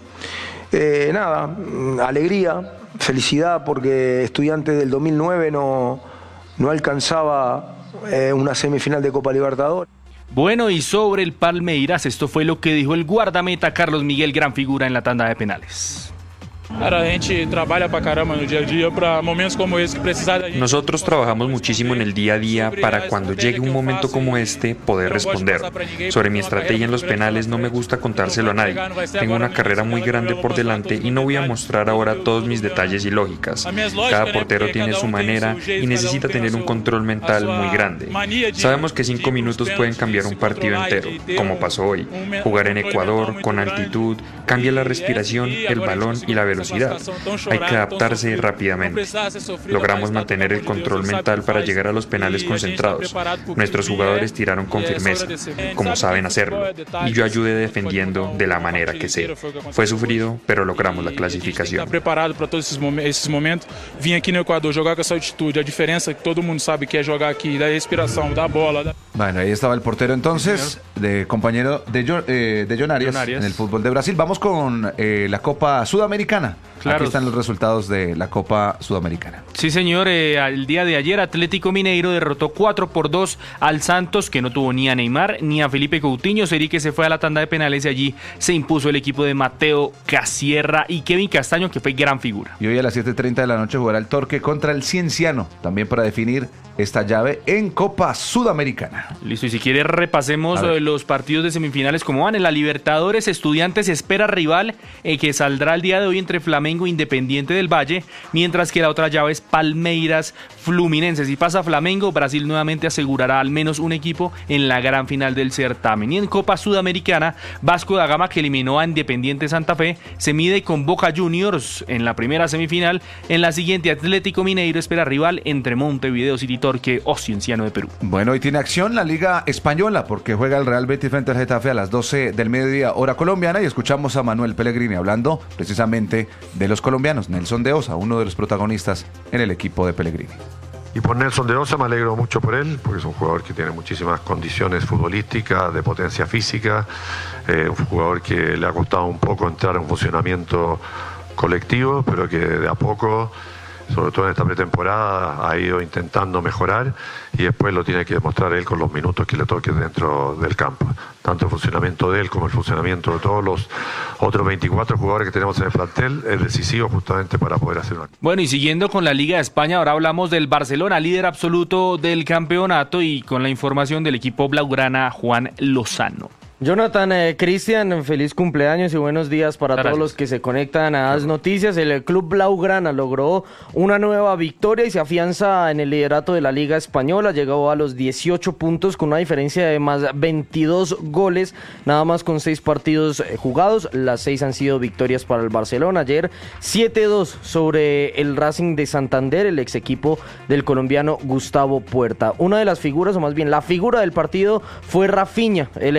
Eh, nada, alegría, felicidad porque Estudiantes del dos mil nueve no, no alcanzaba eh, una semifinal de Copa Libertadores. Bueno, y sobre el Palmeiras, esto fue lo que dijo el guardameta Carlos Miguel, gran figura en la tanda de penales. Cara, a gente trabalha pra caramba no día a día para momentos como ese que precisar da gente. Nosotros trabajamos muchísimo en el día a día para cuando llegue un momento como este poder responder. Sobre mi estrategia en los penales no me gusta contárselo a nadie. Tengo una carrera muy grande por delante y no voy a mostrar ahora todos mis detalles y lógicas. Cada portero tiene su manera y necesita tener un control mental muy grande. Sabemos que cinco minutos pueden cambiar un partido entero, como pasó hoy. Jugar en Ecuador, con altitud, cambia la respiración, el balón y la velocidad. Hay que adaptarse rápidamente. Logramos mantener el control mental para llegar a los penales concentrados. Nuestros jugadores tiraron con firmeza, como saben hacerlo, y yo ayudé defendiendo de la manera que sé. Fue sufrido, pero logramos la clasificación. Está preparado para todos esses momentos. Vim aqui no Equador jogar com essa altitude, a diferença que todo mundo sabe que é jogar aqui, da respiração, da bola. Da... Bueno, ahí estaba el portero entonces, de compañero de, Jo- eh, de Jon Arias, Jon Arias. en el fútbol de Brasil. Vamos con eh, la Copa Sudamericana. Claro. Aquí están los resultados de la Copa Sudamericana. Sí, señor, eh, el día de ayer Atlético Mineiro derrotó cuatro por dos al Santos, que no tuvo ni a Neymar ni a Felipe Coutinho, serie que se fue a la tanda de penales y allí se impuso el equipo de Mateo Casierra y Kevin Castaño, que fue gran figura. Y hoy a las siete y treinta de la noche jugará el Torque contra el Cienciano, también para definir esta llave en Copa Sudamericana. Listo, y si quiere repasemos eh, los partidos de semifinales como van. En la Libertadores, Estudiantes espera rival eh, que saldrá el día de hoy entre Flamengo e Independiente del Valle, mientras que la otra llave es Palmeiras Fluminense. Si pasa Flamengo, Brasil nuevamente asegurará al menos un equipo en la gran final del certamen. Y en Copa Sudamericana, Vasco da Gama, que eliminó a Independiente Santa Fe, se mide con Boca Juniors en la primera semifinal. En la siguiente, Atlético Mineiro espera rival entre Montevideo City Torque o Cienciano de Perú. Bueno, hoy tiene acción la Liga Española porque juega el Real Betis frente al Getafe a las doce del mediodía, hora colombiana, y escuchamos a Manuel Pellegrini hablando precisamente de los colombianos. Nelson de Osa, uno de los protagonistas en el equipo de Pellegrini. Y por Nelson de Osa me alegro mucho por él, porque es un jugador que tiene muchísimas condiciones futbolísticas, de potencia física, eh, un jugador que le ha costado un poco entrar en un funcionamiento colectivo, pero que de a poco, sobre todo en esta pretemporada, ha ido intentando mejorar y después lo tiene que demostrar él con los minutos que le toque dentro del campo. Tanto el funcionamiento de él como el funcionamiento de todos los otros veinticuatro jugadores que tenemos en el plantel es decisivo justamente para poder hacer una... Bueno, y siguiendo con la Liga de España, ahora hablamos del Barcelona, líder absoluto del campeonato, y con la información del equipo blaugrana Juan Lozano. Jonathan, eh, Cristian, feliz cumpleaños y buenos días para Gracias. todos los que se conectan a As Noticias. El Club Blaugrana logró una nueva victoria y se afianza en el liderato de la Liga Española. Llegó a los dieciocho puntos con una diferencia de más veintidós goles, nada más con seis partidos eh, jugados. Las seis han sido victorias para el Barcelona. Ayer siete dos sobre el Racing de Santander, el ex equipo del colombiano Gustavo Puerta. Una de las figuras, o más bien la figura del partido, fue Rafinha, el eh, atacante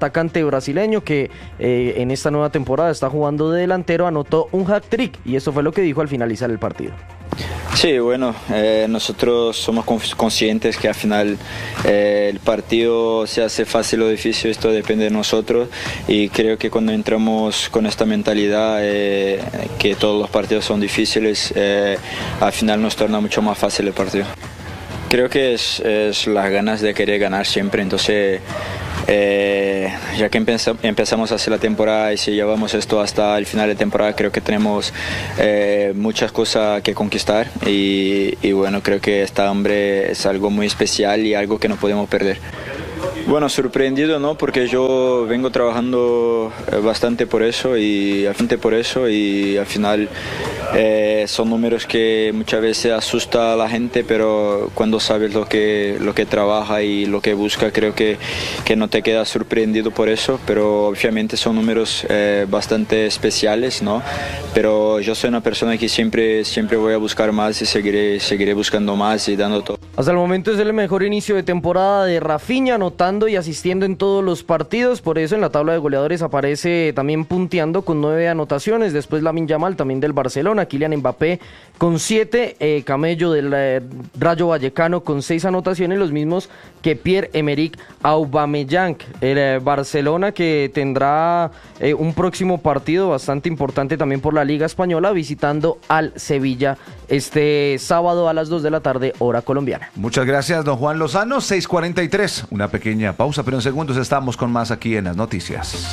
atacante brasileño que eh, en esta nueva temporada está jugando de delantero, anotó un hat-trick y eso fue lo que dijo al finalizar el partido. Sí, bueno, eh, nosotros somos conscientes que al final eh, el partido se hace fácil o difícil, esto depende de nosotros, y creo que cuando entramos con esta mentalidad eh, que todos los partidos son difíciles, eh, al final nos torna mucho más fácil el partido. Creo que es, es las ganas de querer ganar siempre, entonces eh, ya que empeza, empezamos a hacer la temporada y si llevamos esto hasta el final de temporada, creo que tenemos eh, muchas cosas que conquistar y, y bueno, creo que esta hambre es algo muy especial y algo que no podemos perder. Bueno, sorprendido, ¿no? Porque yo vengo trabajando bastante por eso y bastante por eso y al final eh, son números que muchas veces asusta a la gente, pero cuando sabes lo que lo que trabaja y lo que busca, creo que, que no te quedas sorprendido por eso, pero obviamente son números eh, bastante especiales, ¿no? Pero yo soy una persona que siempre siempre voy a buscar más y seguiré seguiré buscando más y dando todo. Hasta el momento es el mejor inicio de temporada de Rafinha, anotando y asistiendo en todos los partidos, por eso en la tabla de goleadores aparece también punteando con nueve anotaciones, después Lamine Yamal también del Barcelona, Kylian Mbappé con siete, eh, Camello del eh, Rayo Vallecano con seis anotaciones, los mismos que Pierre-Emerick Aubameyang, el eh, Barcelona que tendrá eh, un próximo partido bastante importante también por la Liga Española, visitando al Sevilla este sábado a las dos de la tarde, hora colombiana. Muchas gracias, don Juan Lozano. seis cuarenta y tres, una pequeña pausa, pero en segundos estamos con más aquí en las noticias.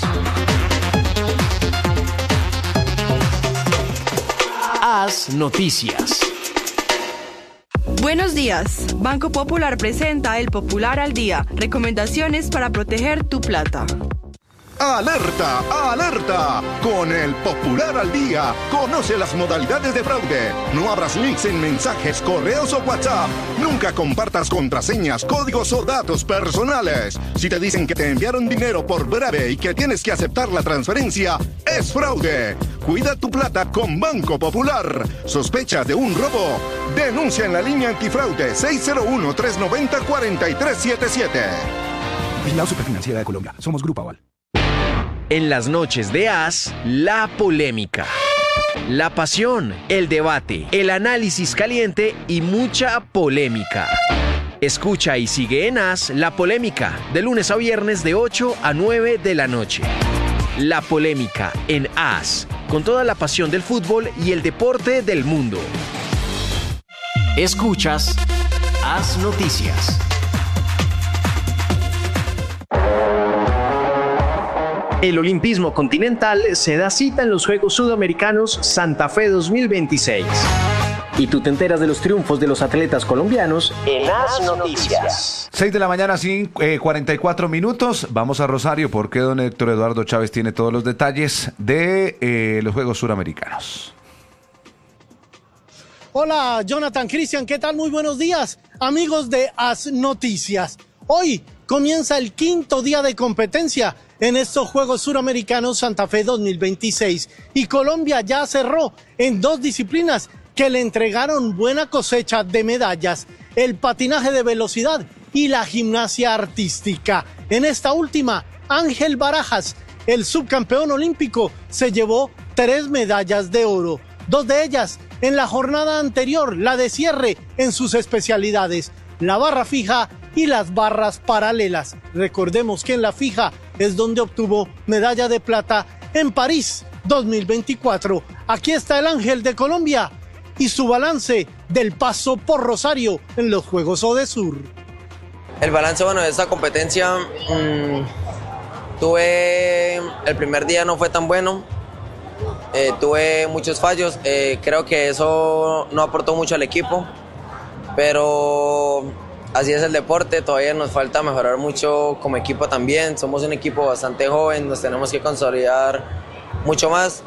Haz Noticias. Buenos días. Banco Popular presenta el Popular al Día. Recomendaciones para proteger tu plata. ¡Alerta! ¡Alerta! Con el Popular al Día, conoce las modalidades de fraude. No abras links en mensajes, correos o WhatsApp. Nunca compartas contraseñas, códigos o datos personales. Si te dicen que te enviaron dinero por breve y que tienes que aceptar la transferencia, es fraude. Cuida tu plata con Banco Popular. ¿Sospecha de un robo? Denuncia en la línea antifraude seis cero uno, tres nueve cero, cuatro tres siete siete. Vigilado Superfinanciera de Colombia. Somos Grupo Aval. En las noches de As, la polémica, la pasión, el debate, el análisis caliente y mucha polémica. Escucha y sigue en As la polémica, de lunes a viernes de ocho a nueve de la noche. La polémica en As, con toda la pasión del fútbol y el deporte del mundo. Escuchas As Noticias. El olimpismo continental se da cita en los Juegos Sudamericanos Santa Fe dos mil veintiséis. Y tú te enteras de los triunfos de los atletas colombianos en As Noticias. seis de la mañana, sin, eh, cuarenta y cuatro minutos. Vamos a Rosario porque don Héctor Eduardo Chávez tiene todos los detalles de eh, los Juegos Suramericanos. Hola, Jonathan, Cristian, ¿qué tal? Muy buenos días, amigos de As Noticias. Hoy comienza el quinto día de competencia en estos Juegos Suramericanos Santa Fe dos mil veintiséis y Colombia ya cerró en dos disciplinas que le entregaron buena cosecha de medallas, el patinaje de velocidad y la gimnasia artística. En esta última, Ángel Barajas, el subcampeón olímpico, se llevó tres medallas de oro, dos de ellas en la jornada anterior, la de cierre en sus especialidades, la barra fija y las barras paralelas. Recordemos que en la fija es donde obtuvo medalla de plata en París dos mil veinticuatro. Aquí está el Ángel de Colombia y su balance del paso por Rosario en los Juegos Odesur. El balance, bueno, de esta competencia, mmm, tuve, el primer día no fue tan bueno, eh, tuve muchos fallos, eh, creo que eso no aportó mucho al equipo, pero así es el deporte, todavía nos falta mejorar mucho como equipo también, somos un equipo bastante joven, nos tenemos que consolidar mucho más,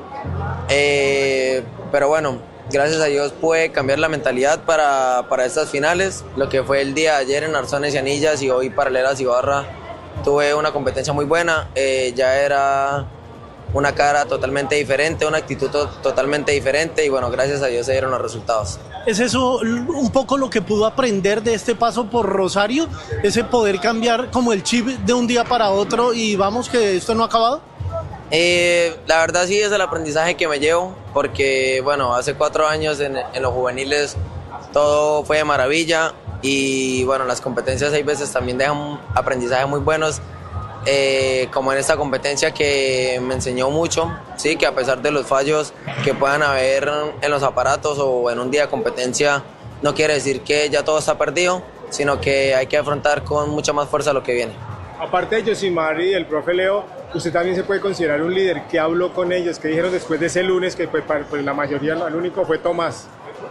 eh, pero bueno, gracias a Dios pude cambiar la mentalidad para, para estas finales, lo que fue el día de ayer en Arzones y Anillas y hoy Paralelas y Barra, tuve una competencia muy buena, eh, ya era una cara totalmente diferente, una actitud to- totalmente diferente y bueno, gracias a Dios se dieron los resultados. ¿Es eso un poco lo que pudo aprender de este paso por Rosario? Ese poder cambiar como el chip de un día para otro y vamos que esto no ha acabado. Eh, la verdad sí es el aprendizaje que me llevo porque bueno, hace cuatro años en, en los juveniles todo fue de maravilla y bueno, las competencias hay veces también dejan aprendizajes muy buenos. Eh, como en esta competencia que me enseñó mucho, sí, que a pesar de los fallos que puedan haber en los aparatos o en un día de competencia, no quiere decir que ya todo está perdido, sino que hay que afrontar con mucha más fuerza lo que viene. Aparte de Yosimar y del profe Leo, usted también se puede considerar un líder. ¿Qué habló con ellos? ¿Qué dijeron después de ese lunes? Que pues, para, pues, la mayoría, el único fue Tomás.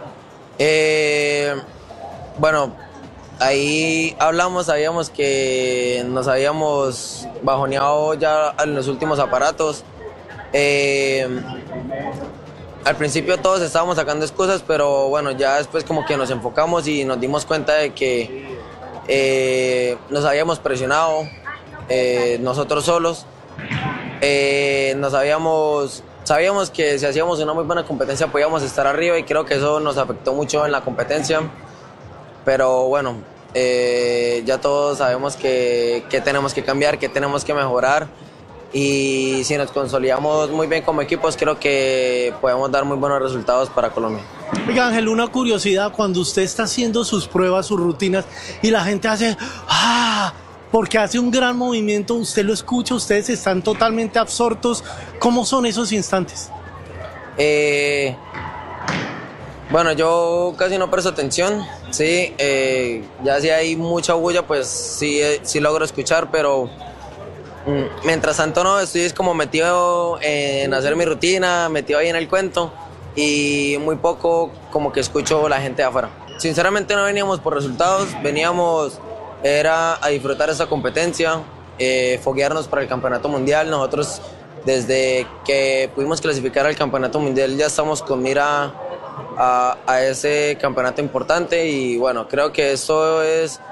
Eh, bueno, ahí hablamos, sabíamos que nos habíamos bajoneado ya en los últimos aparatos. Eh, al principio todos estábamos sacando excusas, pero bueno, ya después como que nos enfocamos y nos dimos cuenta de que eh, nos habíamos presionado eh, nosotros solos. Eh, nos habíamos, sabíamos que si hacíamos una muy buena competencia podíamos estar arriba y creo que eso nos afectó mucho en la competencia. Pero bueno, eh, ya todos sabemos que, que tenemos que cambiar, que tenemos que mejorar y si nos consolidamos muy bien como equipos creo que podemos dar muy buenos resultados para Colombia. Oiga Ángel, una curiosidad, cuando usted está haciendo sus pruebas, sus rutinas y la gente hace ¡ah! Porque hace un gran movimiento, usted lo escucha, ustedes están totalmente absortos, ¿cómo son esos instantes? Eh... Bueno, yo casi no presto atención, sí, eh, ya si hay mucha bulla, pues sí, eh, sí logro escuchar, pero mm, mientras tanto no, estoy como metido en hacer mi rutina, metido ahí en el cuento y muy poco como que escucho la gente de afuera. Sinceramente no veníamos por resultados, veníamos era a disfrutar esa competencia, eh, foguearnos para el campeonato mundial. Nosotros desde que pudimos clasificar al campeonato mundial ya estamos con mira A, a ese campeonato importante y bueno, creo que esto es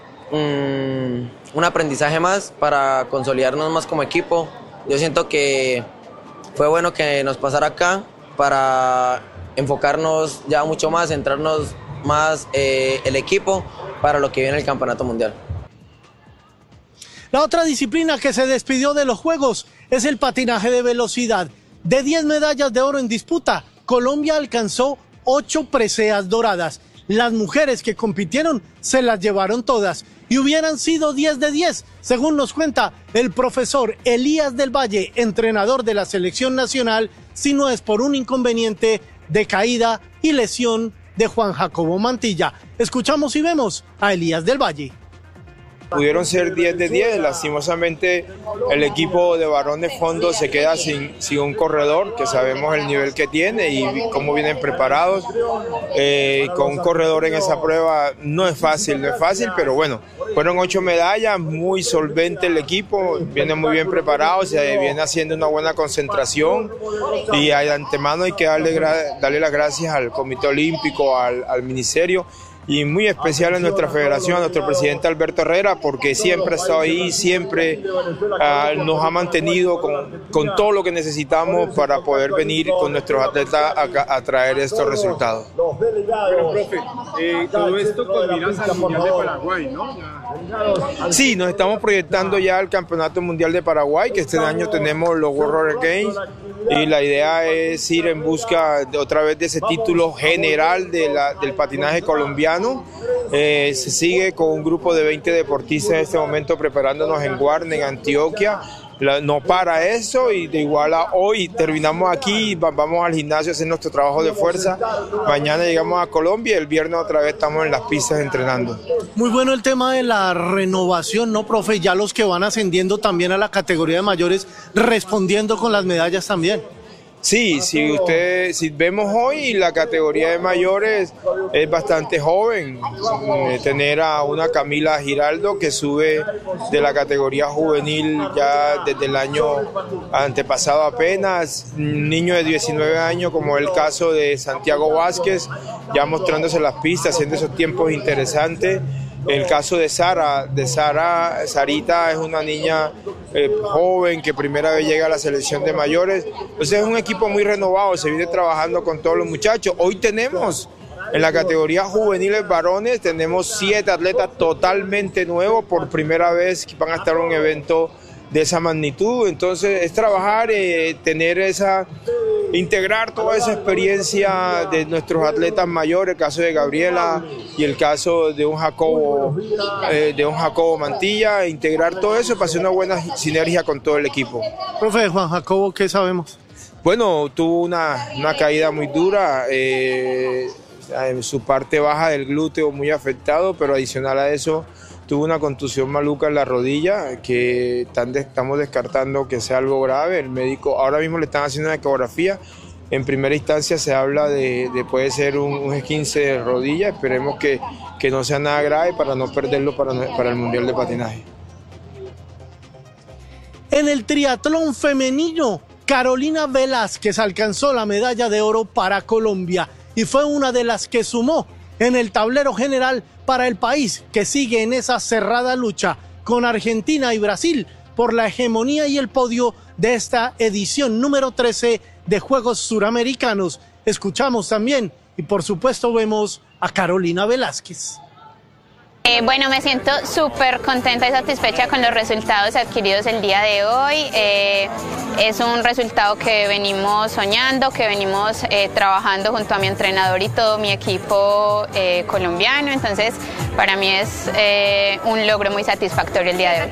um, un aprendizaje más para consolidarnos más como equipo. Yo siento que fue bueno que nos pasara acá para enfocarnos ya mucho más, centrarnos más eh, el equipo para lo que viene el campeonato mundial. La otra disciplina que se despidió de los Juegos es el patinaje de velocidad. De diez medallas de oro en disputa, Colombia alcanzó ocho preseas doradas. Las mujeres que compitieron se las llevaron todas y hubieran sido diez de diez, según nos cuenta el profesor Elías del Valle, entrenador de la selección nacional, si no es por un inconveniente de caída y lesión de Juan Jacobo Mantilla. Escuchamos y vemos a Elías del Valle. Pudieron ser diez de diez, lastimosamente el equipo de Barón de Fondo se queda sin, sin un corredor, que sabemos el nivel que tiene y cómo vienen preparados. Eh, con un corredor en esa prueba no es fácil, no es fácil, pero bueno, fueron ocho medallas, muy solvente el equipo, viene muy bien preparado, se viene haciendo una buena concentración y de antemano hay que darle, darle las gracias al Comité Olímpico, al, al Ministerio, y muy especial a nuestra federación, a nuestro presidente Alberto Herrera, porque siempre ha estado ahí, siempre uh, nos ha mantenido con, con todo lo que necesitamos para poder venir con nuestros atletas a, a traer estos resultados. Bueno, profe, eh, todo esto con miras al Mundial de Paraguay, ¿no? Sí, nos estamos proyectando ya al Campeonato Mundial de Paraguay, que este año tenemos los World Roller Games, y la idea es ir en busca de, otra vez de ese título general de la, del patinaje colombiano. Eh, se sigue con un grupo de veinte deportistas en este momento preparándonos en Guarne, en Antioquia. La, no para eso y de igual a hoy terminamos aquí, vamos al gimnasio a hacer nuestro trabajo de fuerza, mañana llegamos a Colombia y el viernes otra vez estamos en las pistas entrenando. Muy bueno el tema de la renovación, ¿no, profe? Ya los que van ascendiendo también a la categoría de mayores, respondiendo con las medallas también. Sí, si usted, si vemos hoy la categoría de mayores es bastante joven. Eh, tener a una Camila Giraldo que sube de la categoría juvenil ya desde el año antepasado apenas, un niño de diecinueve años como el caso de Santiago Vázquez, ya mostrándose las pistas, haciendo esos tiempos interesantes. En el caso de Sara, de Sara, Sarita es una niña eh, joven que primera vez llega a la selección de mayores. Entonces es un equipo muy renovado, se viene trabajando con todos los muchachos. Hoy tenemos en la categoría juveniles varones, tenemos siete atletas totalmente nuevos, por primera vez que van a estar en un evento de esa magnitud. Entonces es trabajar, eh, tener esa, integrar toda esa experiencia de nuestros atletas mayores, el caso de Gabriela y el caso de un Jacobo, eh, de un Jacobo Mantilla, integrar todo eso para hacer una buena sinergia con todo el equipo. Profe, Juan Jacobo, ¿qué sabemos? Bueno, tuvo una, una caída muy dura, eh, en su parte baja del glúteo muy afectado, pero adicional a eso tuvo una contusión maluca en la rodilla que estamos descartando que sea algo grave. El médico ahora mismo le están haciendo una ecografía. En primera instancia se habla de, de puede ser un, un esguince de rodilla. Esperemos que, que no sea nada grave para no perderlo para, para el Mundial de Patinaje. En el triatlón femenino, Carolina Velázquez alcanzó la medalla de oro para Colombia y fue una de las que sumó en el tablero general para el país, que sigue en esa cerrada lucha con Argentina y Brasil por la hegemonía y el podio de esta edición número trece de Juegos Suramericanos. Escuchamos también y por supuesto vemos a Carolina Velázquez. Eh, bueno, me siento súper contenta y satisfecha con los resultados adquiridos el día de hoy. Eh, es un resultado que venimos soñando, que venimos eh, trabajando junto a mi entrenador y todo mi equipo eh, colombiano. Entonces, para mí es eh, un logro muy satisfactorio el día de hoy.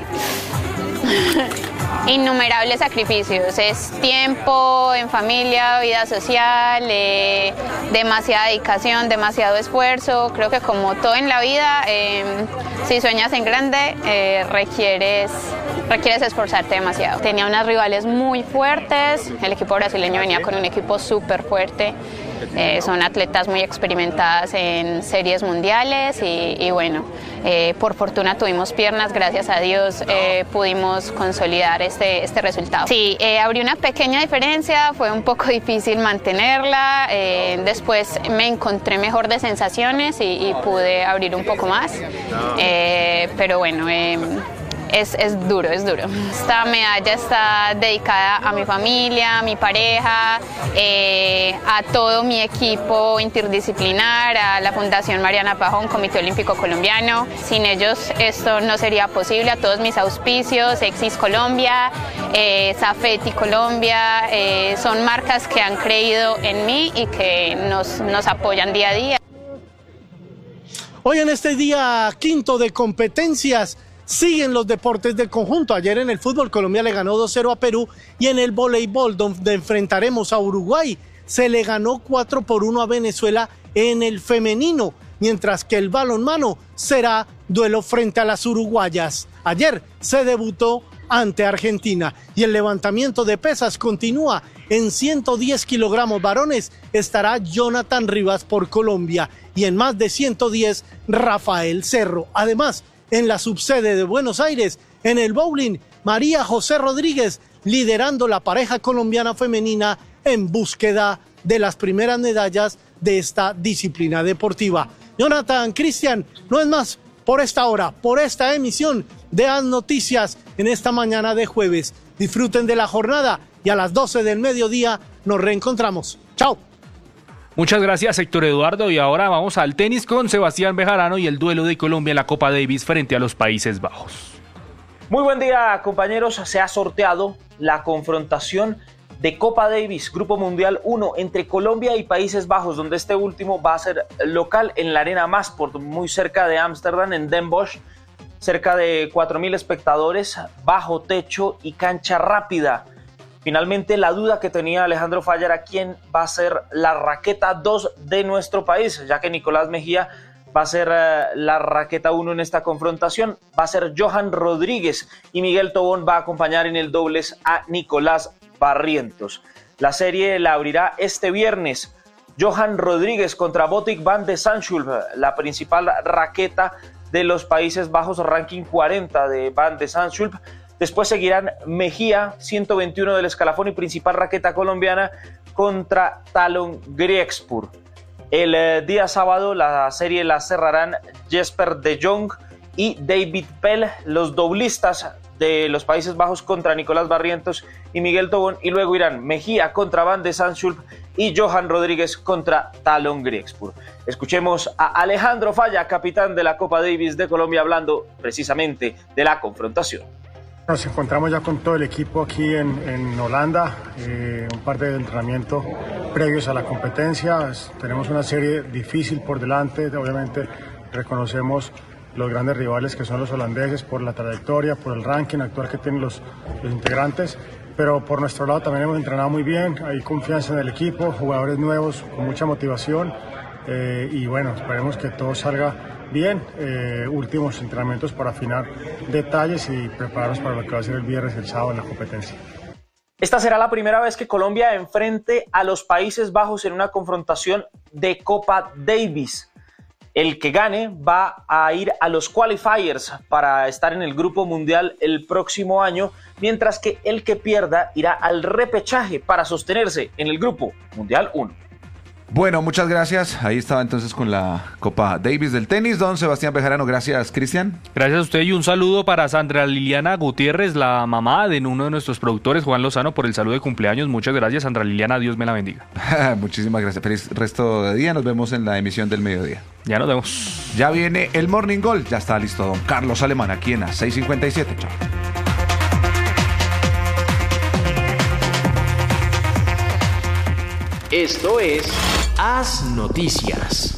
Innumerables sacrificios, es tiempo en familia, vida social, eh, demasiada dedicación, demasiado esfuerzo. Creo que como todo en la vida, eh, si sueñas en grande, eh, requieres, requieres esforzarte demasiado. Tenía unas rivales muy fuertes, el equipo brasileño venía con un equipo súper fuerte. Eh, son atletas muy experimentadas en series mundiales y, y bueno, eh, por fortuna tuvimos piernas, gracias a Dios eh, pudimos consolidar este, este resultado. Sí, eh, abrió una pequeña diferencia, fue un poco difícil mantenerla, eh, después me encontré mejor de sensaciones y, y pude abrir un poco más, eh, pero bueno, eh, Es, es duro, es duro. Esta medalla está dedicada a mi familia, a mi pareja, eh, a todo mi equipo interdisciplinar, a la Fundación Mariana Pajón, Comité Olímpico Colombiano. Sin ellos esto no sería posible, a todos mis auspicios, Exis Colombia, eh, Zafeti Colombia, eh, son marcas que han creído en mí y que nos, nos apoyan día a día. Hoy en este día quinto de competencias, siguen los deportes del conjunto. Ayer en el fútbol Colombia le ganó dos cero a Perú y en el voleibol, donde enfrentaremos a Uruguay, se le ganó cuatro por uno a Venezuela en el femenino, mientras que el balonmano será duelo frente a las uruguayas. Ayer se debutó ante Argentina y el levantamiento de pesas continúa. En ciento diez kilogramos varones estará Jonathan Rivas por Colombia y en más de ciento diez Rafael Cerro. Además, en la subsede de Buenos Aires, en el bowling, María José Rodríguez liderando la pareja colombiana femenina en búsqueda de las primeras medallas de esta disciplina deportiva. Jonathan, Cristian, no es más por esta hora, por esta emisión de As Noticias en esta mañana de jueves. Disfruten de la jornada y a las doce del mediodía nos reencontramos. ¡Chao! Muchas gracias, Héctor Eduardo. Y ahora vamos al tenis con Sebastián Bejarano y el duelo de Colombia en la Copa Davis frente a los Países Bajos. Muy buen día, compañeros. Se ha sorteado la confrontación de Copa Davis, Grupo Mundial uno, entre Colombia y Países Bajos, donde este último va a ser local en la Arena Masport, muy cerca de Ámsterdam, en Den Bosch. Cerca de cuatro mil espectadores, bajo techo y cancha rápida. Finalmente, la duda que tenía Alejandro Falla era quién va a ser la raqueta dos de nuestro país, ya que Nicolás Mejía va a ser uh, la raqueta uno en esta confrontación, va a ser Johan Rodríguez y Miguel Tobón va a acompañar en el dobles a Nicolás Barrientos. La serie la abrirá este viernes. Johan Rodríguez contra Botic van de Zandschulp, la principal raqueta de los Países Bajos, ranking cuarenta de Van de Zandschulp. Después seguirán Mejía, ciento veintiuno del escalafón y principal raqueta colombiana, contra Talon Griekspur. El eh, día sábado la serie la cerrarán Jesper de Jong y David Pell, los doblistas de los Países Bajos contra Nicolás Barrientos y Miguel Tobón, y luego irán Mejía contra Van de Zandschulp y Johan Rodríguez contra Talon Griekspor. Escuchemos a Alejandro Falla, capitán de la Copa Davis de Colombia, hablando precisamente de la confrontación. Nos encontramos ya con todo el equipo aquí en, en Holanda, eh, un par de entrenamientos previos a la competencia. Tenemos una serie difícil por delante, obviamente reconocemos los grandes rivales que son los holandeses por la trayectoria, por el ranking actual que tienen los, los integrantes, pero por nuestro lado también hemos entrenado muy bien, hay confianza en el equipo, jugadores nuevos con mucha motivación eh, y bueno, esperemos que todo salga bien, eh, últimos entrenamientos para afinar detalles y prepararnos para lo que va a ser el viernes y el sábado en la competencia. Esta será la primera vez que Colombia enfrente a los Países Bajos en una confrontación de Copa Davis. El que gane va a ir a los qualifiers para estar en el Grupo Mundial el próximo año, mientras que el que pierda irá al repechaje para sostenerse en el Grupo Mundial uno. Bueno, muchas gracias. Ahí estaba entonces con la Copa Davis del tenis. Don Sebastián Bejarano, gracias, Cristian. Gracias a usted y un saludo para Sandra Liliana Gutiérrez, la mamá de uno de nuestros productores, Juan Lozano, por el saludo de cumpleaños. Muchas gracias, Sandra Liliana, Dios me la bendiga. Muchísimas gracias. Feliz resto de día. Nos vemos en la emisión del mediodía. Ya nos vemos. Ya viene el Morning Gold. Ya está listo don Carlos Alemán aquí en A seis cincuenta y siete. Chao. Esto es Haz Noticias.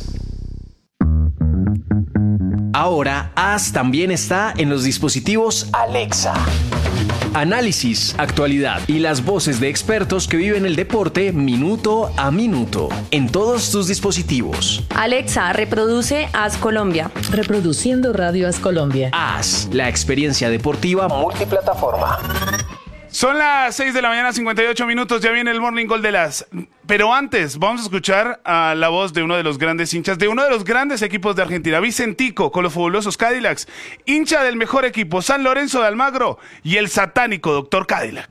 Ahora, Haz también está en los dispositivos Alexa. Análisis, actualidad y las voces de expertos que viven el deporte minuto a minuto en todos tus dispositivos. Alexa, reproduce Haz Colombia. Reproduciendo Radio Haz Colombia. Haz, la experiencia deportiva multiplataforma. Son las seis de la mañana, cincuenta y ocho minutos, ya viene el Morning Gold de las... Pero antes, vamos a escuchar a la voz de uno de los grandes hinchas, de uno de los grandes equipos de Argentina, Vicentico, con los fabulosos Cadillacs, hincha del mejor equipo, San Lorenzo de Almagro, y el satánico doctor Cadillac.